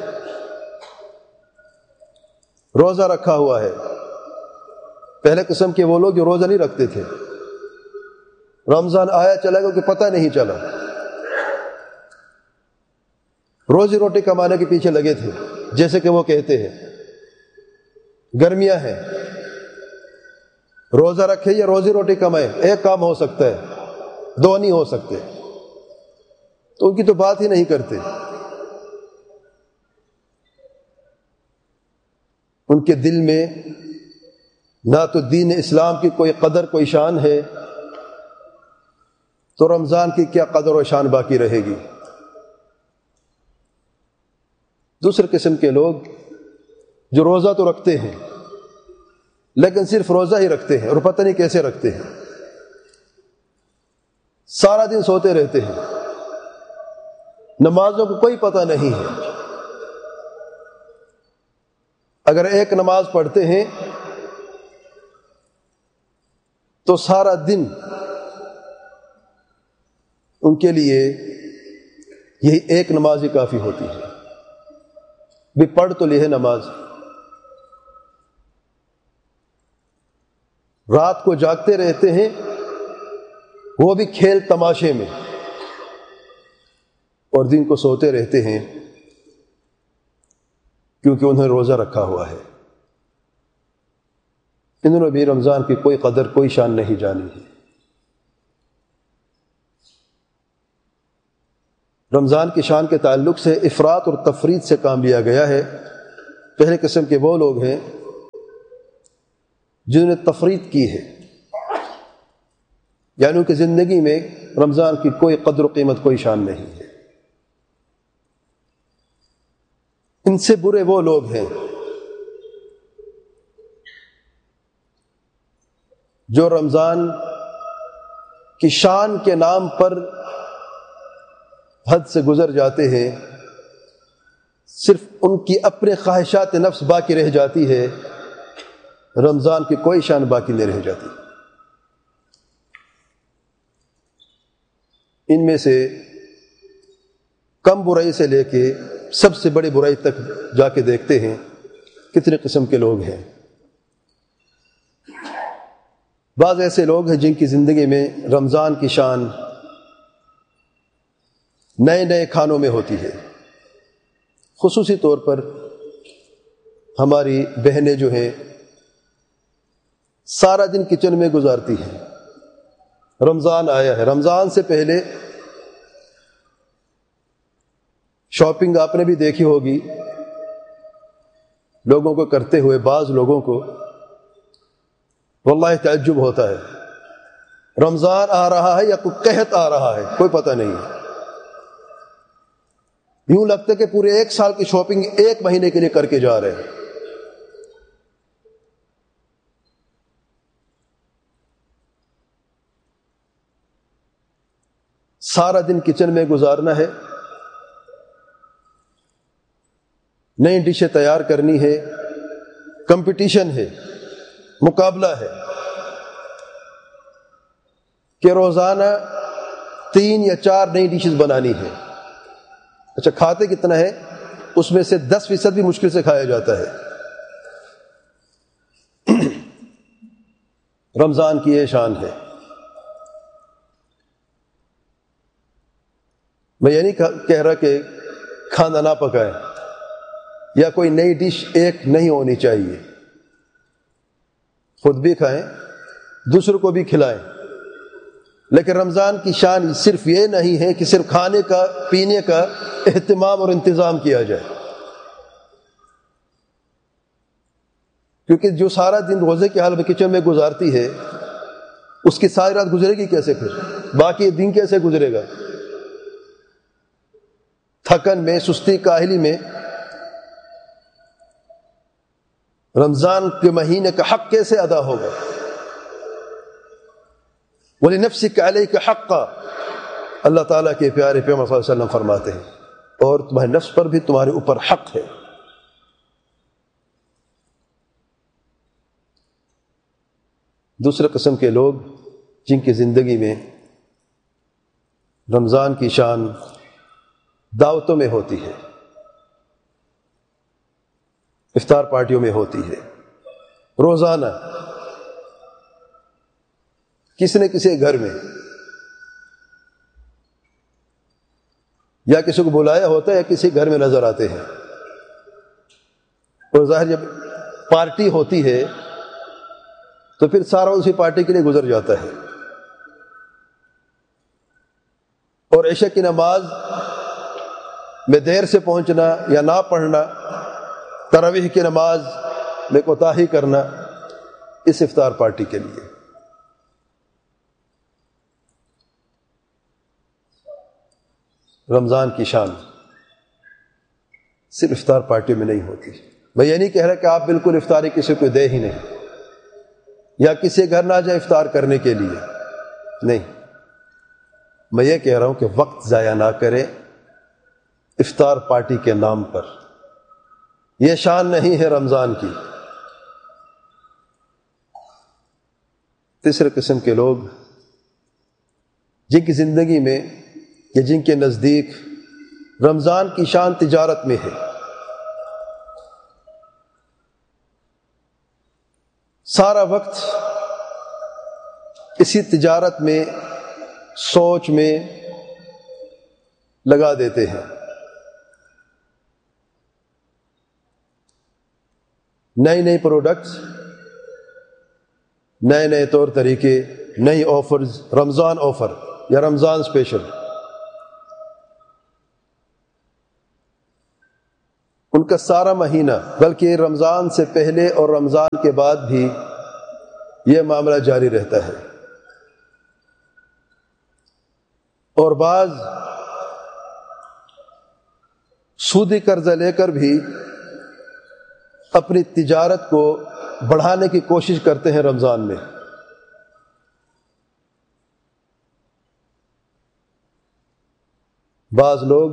روزہ رکھا ہوا ہے۔ پہلے قسم کے وہ لوگ جو روزہ نہیں رکھتے تھے، رمضان آیا چلا گیا کہ پتہ نہیں چلا، روزی روٹی کمانے کے پیچھے لگے تھے، جیسے کہ وہ کہتے ہیں گرمیاں ہیں، روزہ رکھے یا روزی روٹی کمائے، ایک کام ہو سکتا ہے، دو نہیں ہو سکتے، تو ان کی تو بات ہی نہیں کرتے۔ ان کے دل میں نہ تو دین اسلام کی کوئی قدر کوئی شان ہے، تو رمضان کی کیا قدر و شان باقی رہے گی۔ دوسرے قسم کے لوگ جو روزہ تو رکھتے ہیں لیکن صرف روزہ ہی رکھتے ہیں، اور پتہ نہیں کیسے رکھتے ہیں، سارا دن سوتے رہتے ہیں، نمازوں کو کوئی پتہ نہیں ہے۔ اگر ایک نماز پڑھتے ہیں تو سارا دن ان کے لیے یہی ایک نماز ہی کافی ہوتی ہے۔ بھی پڑھ تو لی ہے نماز، رات کو جاگتے رہتے ہیں، وہ بھی کھیل تماشے میں، اور دن کو سوتے رہتے ہیں کیونکہ انہیں روزہ رکھا ہوا ہے۔ انہوں نے بھی رمضان کی کوئی قدر کوئی شان نہیں جانی ہے۔ رمضان کی شان کے تعلق سے افراط اور تفرید سے کام لیا گیا ہے۔ پہلے قسم کے وہ لوگ ہیں جنہوں نے تفرید کی ہے، یعنی ان کی زندگی میں رمضان کی کوئی قدر و قیمت، کوئی شان نہیں ہے۔ ان سے برے وہ لوگ ہیں جو رمضان کی شان کے نام پر حد سے گزر جاتے ہیں، صرف ان کی اپنے خواہشات نفس باقی رہ جاتی ہے، رمضان کی کوئی شان باقی نہیں رہ جاتی۔ ان میں سے کم برائی سے لے کے سب سے بڑی برائی تک جا کے دیکھتے ہیں کتنے قسم کے لوگ ہیں۔ بعض ایسے لوگ ہیں جن کی زندگی میں رمضان کی شان نئے نئے کھانوں میں ہوتی ہے۔ خصوصی طور پر ہماری بہنیں جو ہیں سارا دن کچن میں گزارتی ہیں۔ رمضان آیا ہے، رمضان سے پہلے شاپنگ آپ نے بھی دیکھی ہوگی لوگوں کو کرتے ہوئے، بعض لوگوں کو واللہ تعجب ہوتا ہے، رمضان آ رہا ہے یا کوئی قحط آ رہا ہے کوئی پتہ نہیں ہے۔ یوں لگتا ہے کہ پورے ایک سال کی شاپنگ ایک مہینے کے لیے کر کے جا رہے ہیں۔ سارا دن کچن میں گزارنا ہے، نئی ڈشیں تیار کرنی ہے، کمپٹیشن ہے، مقابلہ ہے کہ روزانہ تین یا چار نئی ڈشز بنانی ہے۔ اچھا کھاتے کتنا ہے؟ اس میں سے دس فیصد بھی مشکل سے کھایا جاتا ہے۔ رمضان کی یہ شان ہے۔ میں یہ نہیں کہہ رہا کہ کھانا نہ پکائیں یا کوئی نئی ڈش ایک نہیں ہونی چاہیے، خود بھی کھائیں دوسروں کو بھی کھلائیں، لیکن رمضان کی شان صرف یہ نہیں ہے کہ صرف کھانے کا پینے کا اہتمام اور انتظام کیا جائے، کیونکہ جو سارا دن روزے کے حال میں کچن میں گزارتی ہے اس کی ساری رات گزرے گی کیسے؟ پھر باقی دن کیسے گزرے گا؟ تھکن میں، سستی کاہلی میں۔ رمضان کے مہینے کا حق کیسے ادا ہوگا؟ وَلِنَفْسِكَ عَلَيْكَ حَقًّا، اللہ تعالیٰ کے پیارے پیغمبر صلی اللہ علیہ وسلم فرماتے ہیں، اور تمہارے نفس پر بھی تمہارے اوپر حق ہے۔ دوسرے قسم کے لوگ جن کی زندگی میں رمضان کی شان دعوتوں میں ہوتی ہے، افطار پارٹیوں میں ہوتی ہے، روزانہ کسی نہ کسی گھر میں یا کسی کو بلایا ہوتا ہے یا کسی گھر میں نظر آتے ہیں، اور ظاہر جب پارٹی ہوتی ہے تو پھر سارا اسی پارٹی کے لیے گزر جاتا ہے، اور عشاء کی نماز میں دیر سے پہنچنا یا نہ پڑھنا، تراویح کی نماز میں کوتاہی کرنا اس افطار پارٹی کے لیے۔ رمضان کی شان صرف افطار پارٹی میں نہیں ہوتی۔ میں یہ نہیں کہہ رہا کہ آپ بالکل افطاری کسی کو دے ہی نہیں، یا کسی گھر نہ جائے افطار کرنے کے لیے، نہیں، میں یہ کہہ رہا ہوں کہ وقت ضائع نہ کریں افطار پارٹی کے نام پر، یہ شان نہیں ہے رمضان کی۔ تیسرے قسم کے لوگ جن کی زندگی میں یا جن کے نزدیک رمضان کی شان تجارت میں ہے، سارا وقت اسی تجارت میں، سوچ میں لگا دیتے ہیں، نئے نئے پروڈکٹس، نئے نئے طور طریقے، نئی آفرز، رمضان آفر یا رمضان اسپیشل، کا سارا مہینہ بلکہ رمضان سے پہلے اور رمضان کے بعد بھی یہ معاملہ جاری رہتا ہے. اور بعض سودی قرضہ لے کر بھی اپنی تجارت کو بڑھانے کی کوشش کرتے ہیں رمضان میں. بعض لوگ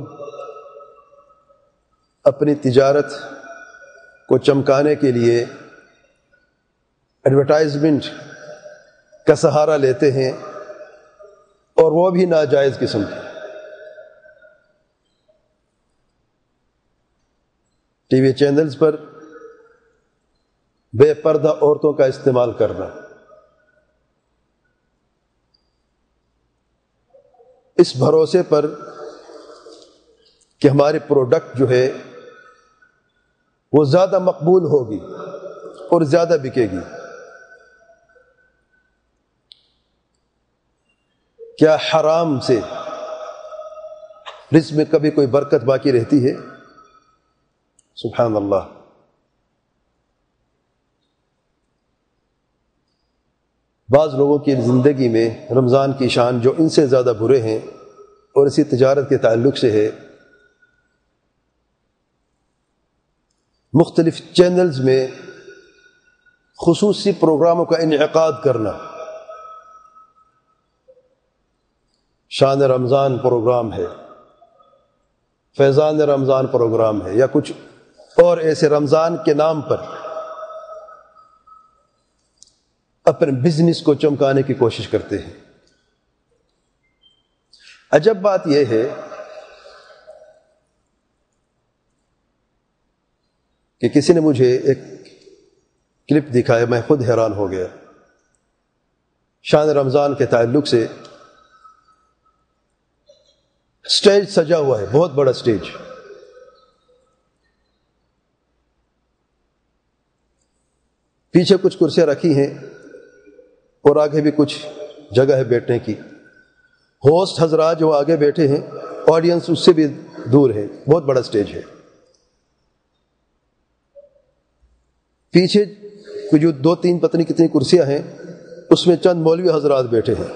اپنی تجارت کو چمکانے کے لیے ایڈورٹائزمنٹ کا سہارا لیتے ہیں اور وہ بھی ناجائز قسم کی. ٹی وی چینلز پر بے پردہ عورتوں کا استعمال کرنا، اس بھروسے پر کہ ہماری پروڈکٹ جو ہے وہ زیادہ مقبول ہوگی اور زیادہ بکے گی. کیا حرام سے رزق میں کبھی کوئی برکت باقی رہتی ہے؟ سبحان اللہ. بعض لوگوں کی زندگی میں رمضان کی شان جو ان سے زیادہ برے ہیں اور اسی تجارت کے تعلق سے ہے، مختلف چینلز میں خصوصی پروگراموں کا انعقاد کرنا. شان رمضان پروگرام ہے، فیضان رمضان پروگرام ہے، یا کچھ اور ایسے رمضان کے نام پر اپنے بزنس کو چمکانے کی کوشش کرتے ہیں. عجب بات یہ ہے کہ کسی نے مجھے ایک کلپ دکھایا، میں خود حیران ہو گیا. شان رمضان کے تعلق سے سٹیج سجا ہوا ہے، بہت بڑا سٹیج. پیچھے کچھ کرسیاں رکھی ہیں اور آگے بھی کچھ جگہ ہے بیٹھنے کی. ہوسٹ حضرات جو آگے بیٹھے ہیں، آڈینس اس سے بھی دور ہے، بہت بڑا سٹیج ہے. پیچھے جو دو تین پتہ نہیں کتنی کرسیاں ہیں، اس میں چند مولوی حضرات بیٹھے ہیں.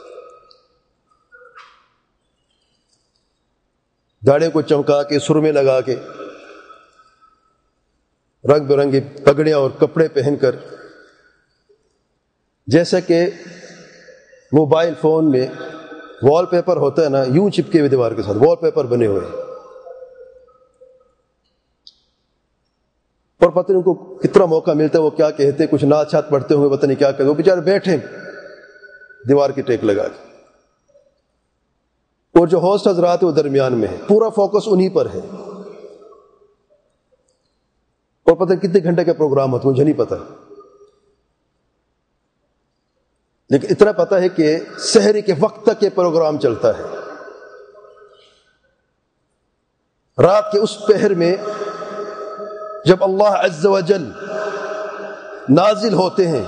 داڑھیوں کو چمکا کے، سرمے لگا کے، رنگ برنگی پگڑیاں اور کپڑے پہن کر، جیسا کہ موبائل فون میں وال پیپر ہوتا ہے نا، یوں چپکے ہوئے دیوار کے ساتھ وال پیپر بنے ہوئے ہیں. اور پتہ نہیں ان کو کتنا موقع ملتا ہے، وہ کیا کہتے، کچھ نعت شات پڑھتے ہوئے پتہ نہیں کیا کہتے، وہ بیچارے بیٹھے دیوار کی ٹیک لگا کے. اور جو ہوسٹ حضرات وہ درمیان میں ہے، پورا فوکس انہی پر ہے. اور پتہ نہیں کتنے گھنٹے کا پروگرام ہوتا ہے، مجھے نہیں پتا، لیکن اتنا پتا ہے کہ سحری کے وقت تک یہ پروگرام چلتا ہے. رات کے اس پہر میں جب اللہ عز و جل نازل ہوتے ہیں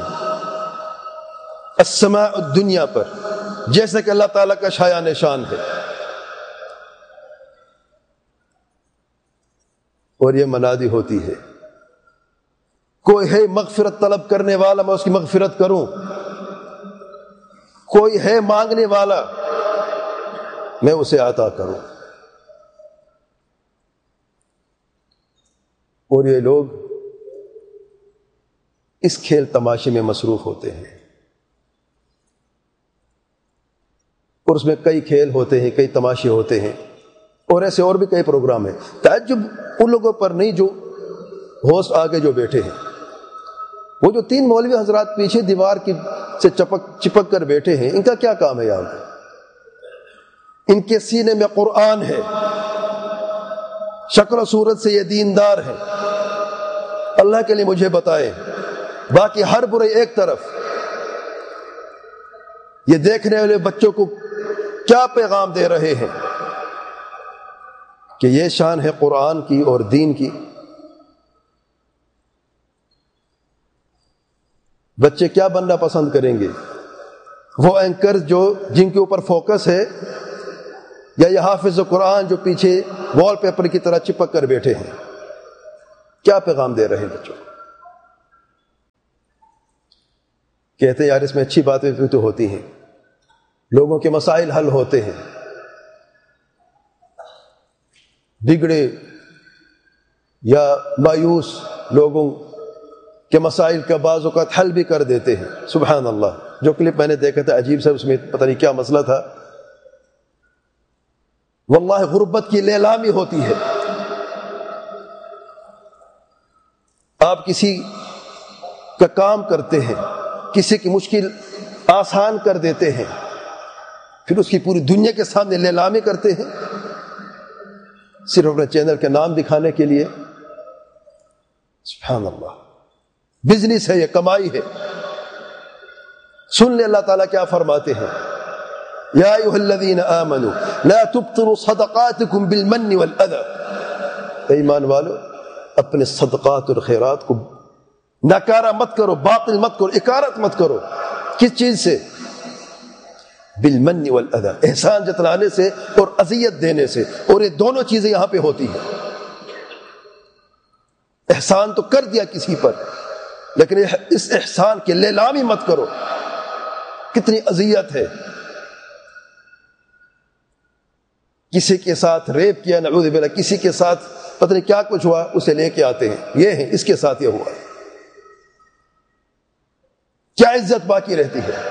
السماء الدنیا پر، جیسا کہ اللہ تعالیٰ کا شایان نشان ہے، اور یہ منادی ہوتی ہے، کوئی ہے مغفرت طلب کرنے والا، میں اس کی مغفرت کروں. کوئی ہے مانگنے والا، میں اسے عطا کروں. اور یہ لوگ اس کھیل تماشے میں مصروف ہوتے ہیں، اور اس میں کئی کھیل ہوتے ہیں، کئی تماشے ہوتے ہیں، اور ایسے اور بھی کئی پروگرام ہیں. تعجب ان لوگوں پر نہیں جو ہوسٹ آگے جو بیٹھے ہیں. وہ جو تین مولوی حضرات پیچھے دیوار کی سے چپک چپک کر بیٹھے ہیں، ان کا کیا کام ہے یہاں پہ؟ ان کے سینے میں قرآن ہے، شکل و صورت سے یہ دیندار ہے. اللہ کے لیے مجھے بتائیں، باقی ہر برے ایک طرف، یہ دیکھنے والے بچوں کو کیا پیغام دے رہے ہیں کہ یہ شان ہے قرآن کی اور دین کی. بچے کیا بننا پسند کریں گے؟ وہ اینکر جو جن کے اوپر فوکس ہے، یا یہ حافظ قرآن جو پیچھے وال پیپر کی طرح چپک کر بیٹھے ہیں؟ کیا پیغام دے رہے ہیں بچوں؟ کہتے ہیں یار اس میں اچھی باتیں بھی تو ہوتی ہیں، لوگوں کے مسائل حل ہوتے ہیں، بگڑے یا مایوس لوگوں کے مسائل کا بعض اوقات حل بھی کر دیتے ہیں۔ سبحان اللہ، جو کلپ میں نے دیکھا تھا عجیب سا، اس میں پتہ نہیں کیا مسئلہ تھا، واللہ غربت کی لیلامی ہوتی ہے۔ آپ کسی کا کام کرتے ہیں، کسی کی مشکل آسان کر دیتے ہیں، پھر اس کی پوری دنیا کے سامنے لیلامی کرتے ہیں صرف اپنے چینل کے نام دکھانے کے لیے۔ سبحان اللہ، بزنس ہے، یہ کمائی ہے۔ سن لے اللہ تعالیٰ کیا فرماتے ہیں، یا ایھا الذین آمنوا لا تبطلوا صدقاتکم بالمن والاذى، ایمان والو اپنے صدقات اور خیرات کو ناکارہ مت کرو، باطل مت کرو، اکارت مت کرو۔ کس چیز سے؟ بالمن والاذى، احسان جتلانے سے اور اذیت دینے سے، اور یہ دونوں چیزیں یہاں پہ ہوتی ہیں۔ احسان تو کر دیا کسی پر، لیکن اس احسان کی لیلامی مت کرو۔ کتنی اذیت ہے، کسی کے ساتھ ریپ کیا نعوذ باللہ، کسی کے ساتھ پتہ نہیں کیا کچھ ہوا، اسے لے کے آتے ہیں، یہ ہے اس کے ساتھ یہ ہوا، کیا عزت باقی رہتی ہے؟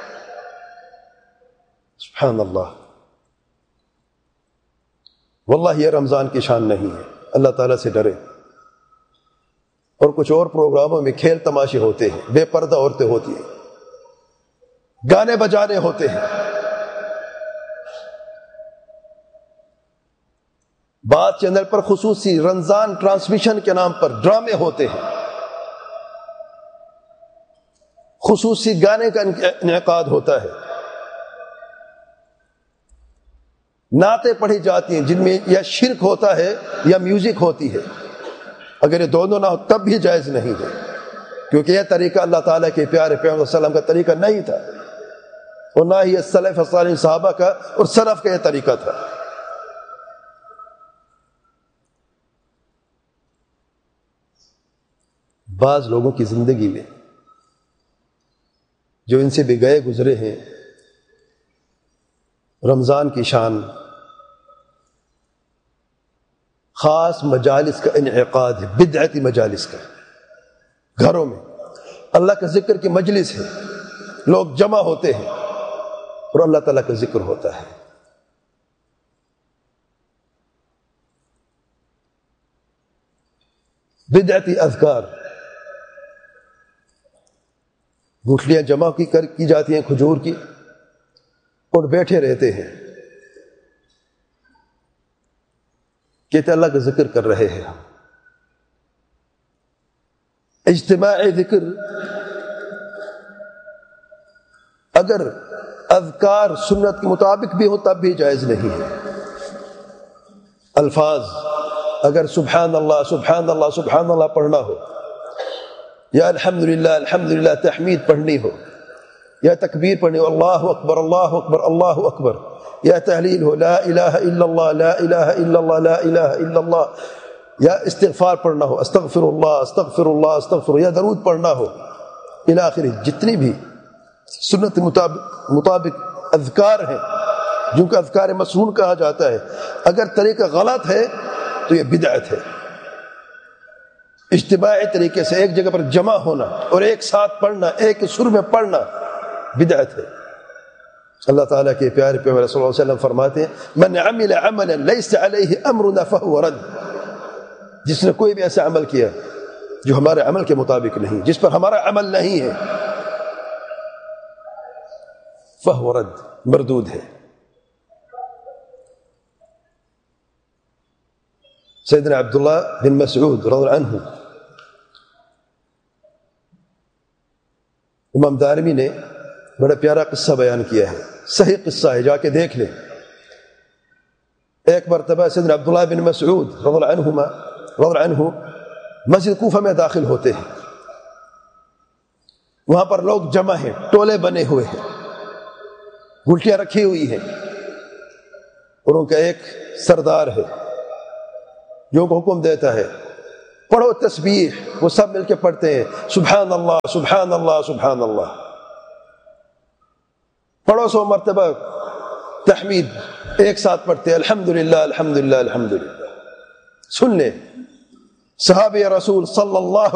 سبحان اللہ، واللہ یہ رمضان کی شان نہیں ہے۔ اللہ تعالیٰ سے ڈرے۔ اور کچھ اور پروگراموں میں کھیل تماشے ہوتے ہیں، بے پردہ عورتیں ہوتی ہیں، گانے بجانے ہوتے ہیں، بعض چینل پر خصوصی رمضان ٹرانسمیشن کے نام پر ڈرامے ہوتے ہیں، خصوصی گانے کا انعقاد ہوتا ہے، نعتیں پڑھی جاتی ہیں جن میں یا شرک ہوتا ہے یا میوزک ہوتی ہے۔ اگر یہ دونوں نہ ہو تب بھی جائز نہیں ہے، کیونکہ یہ طریقہ اللہ تعالیٰ کے پیارے پیغمبر صلی اللہ علیہ وسلم کا طریقہ نہیں تھا، اور نہ ہی سلف صالح صحابہ کا اور سلف کا یہ طریقہ تھا۔ بعض لوگوں کی زندگی میں جو ان سے بھی گئے گزرے ہیں، رمضان کی شان خاص مجالس کا انعقاد ہے، بدعتی مجالس کا، گھروں میں اللہ کا ذکر کی مجلس ہے، لوگ جمع ہوتے ہیں اور اللہ تعالیٰ کا ذکر ہوتا ہے۔ بدعتی اذکار، گٹھلیاں جمع کی کر کی جاتی ہیں کھجور کی، اور بیٹھے رہتے ہیں، کہتے اللہ کا ذکر کر رہے ہیں۔ اجتماعی ذکر اگر اذکار سنت کے مطابق بھی ہو تب بھی جائز نہیں ہے۔ الفاظ اگر سبحان اللہ سبحان اللہ سبحان اللہ پڑھنا ہو، یا الحمدللہ الحمدللہ تحمید پڑھنی ہو، یا تکبیر پڑھنی ہو، اللہ اکبر اللہ اکبر اللہ اکبر، یا تحلیل ہو، لا الہ الا اللہ لا الہ الا اللہ لا الہ الا اللہ، یا استغفار پڑھنا ہو، استغفر اللہ استغفر اللہ استغفر، یا درود پڑھنا ہو، الی آخر، جتنی بھی سنت مطابق مطابق اذکار ہیں جن کو اذکار مسنون کہا جاتا ہے، اگر طریقہ غلط ہے تو یہ بدعت ہے۔ اجتماعی طریقے سے ایک جگہ پر جمع ہونا اور ایک ساتھ پڑھنا، ایک سر میں پڑھنا بدعت ہے۔ اللہ تعالیٰ کے پیارے پیغمبر صلی اللہ علیہ وسلم فرماتے ہیں من عمل عملا لیس علیہ امرنا فہو رد، جس نے کوئی بھی ایسا عمل کیا جو ہمارے عمل کے مطابق نہیں، جس پر ہمارا عمل نہیں ہے، فہو رد، مردود ہے۔ سیدنا عبداللہ بن مسعود رضی اللہ عنہ، امام دارمی نے بڑا پیارا قصہ بیان کیا ہے، صحیح قصہ ہے، جا کے دیکھ لیں۔ ایک مرتبہ سیدنا عبداللہ بن مسعود رضی اللہ عنہما رضی اللہ عنہ مسجد کوفہ میں داخل ہوتے ہیں، وہاں پر لوگ جمع ہیں، ٹولے بنے ہوئے ہیں، گلٹیاں رکھی ہوئی ہیں، اور ان کا ایک سردار ہے جو ان کو حکم دیتا ہے پڑھو تسبیح، وہ سب مل کے پڑھتے ہیں سبحان اللہ سبحان اللہ سبحان اللہ، پڑھو سو مرتبہ تحمید ایک ساتھ پڑھتے الحمدللہ الحمدللہ الحمدللہ۔ سن لیں صحابہ رسول صلی اللہ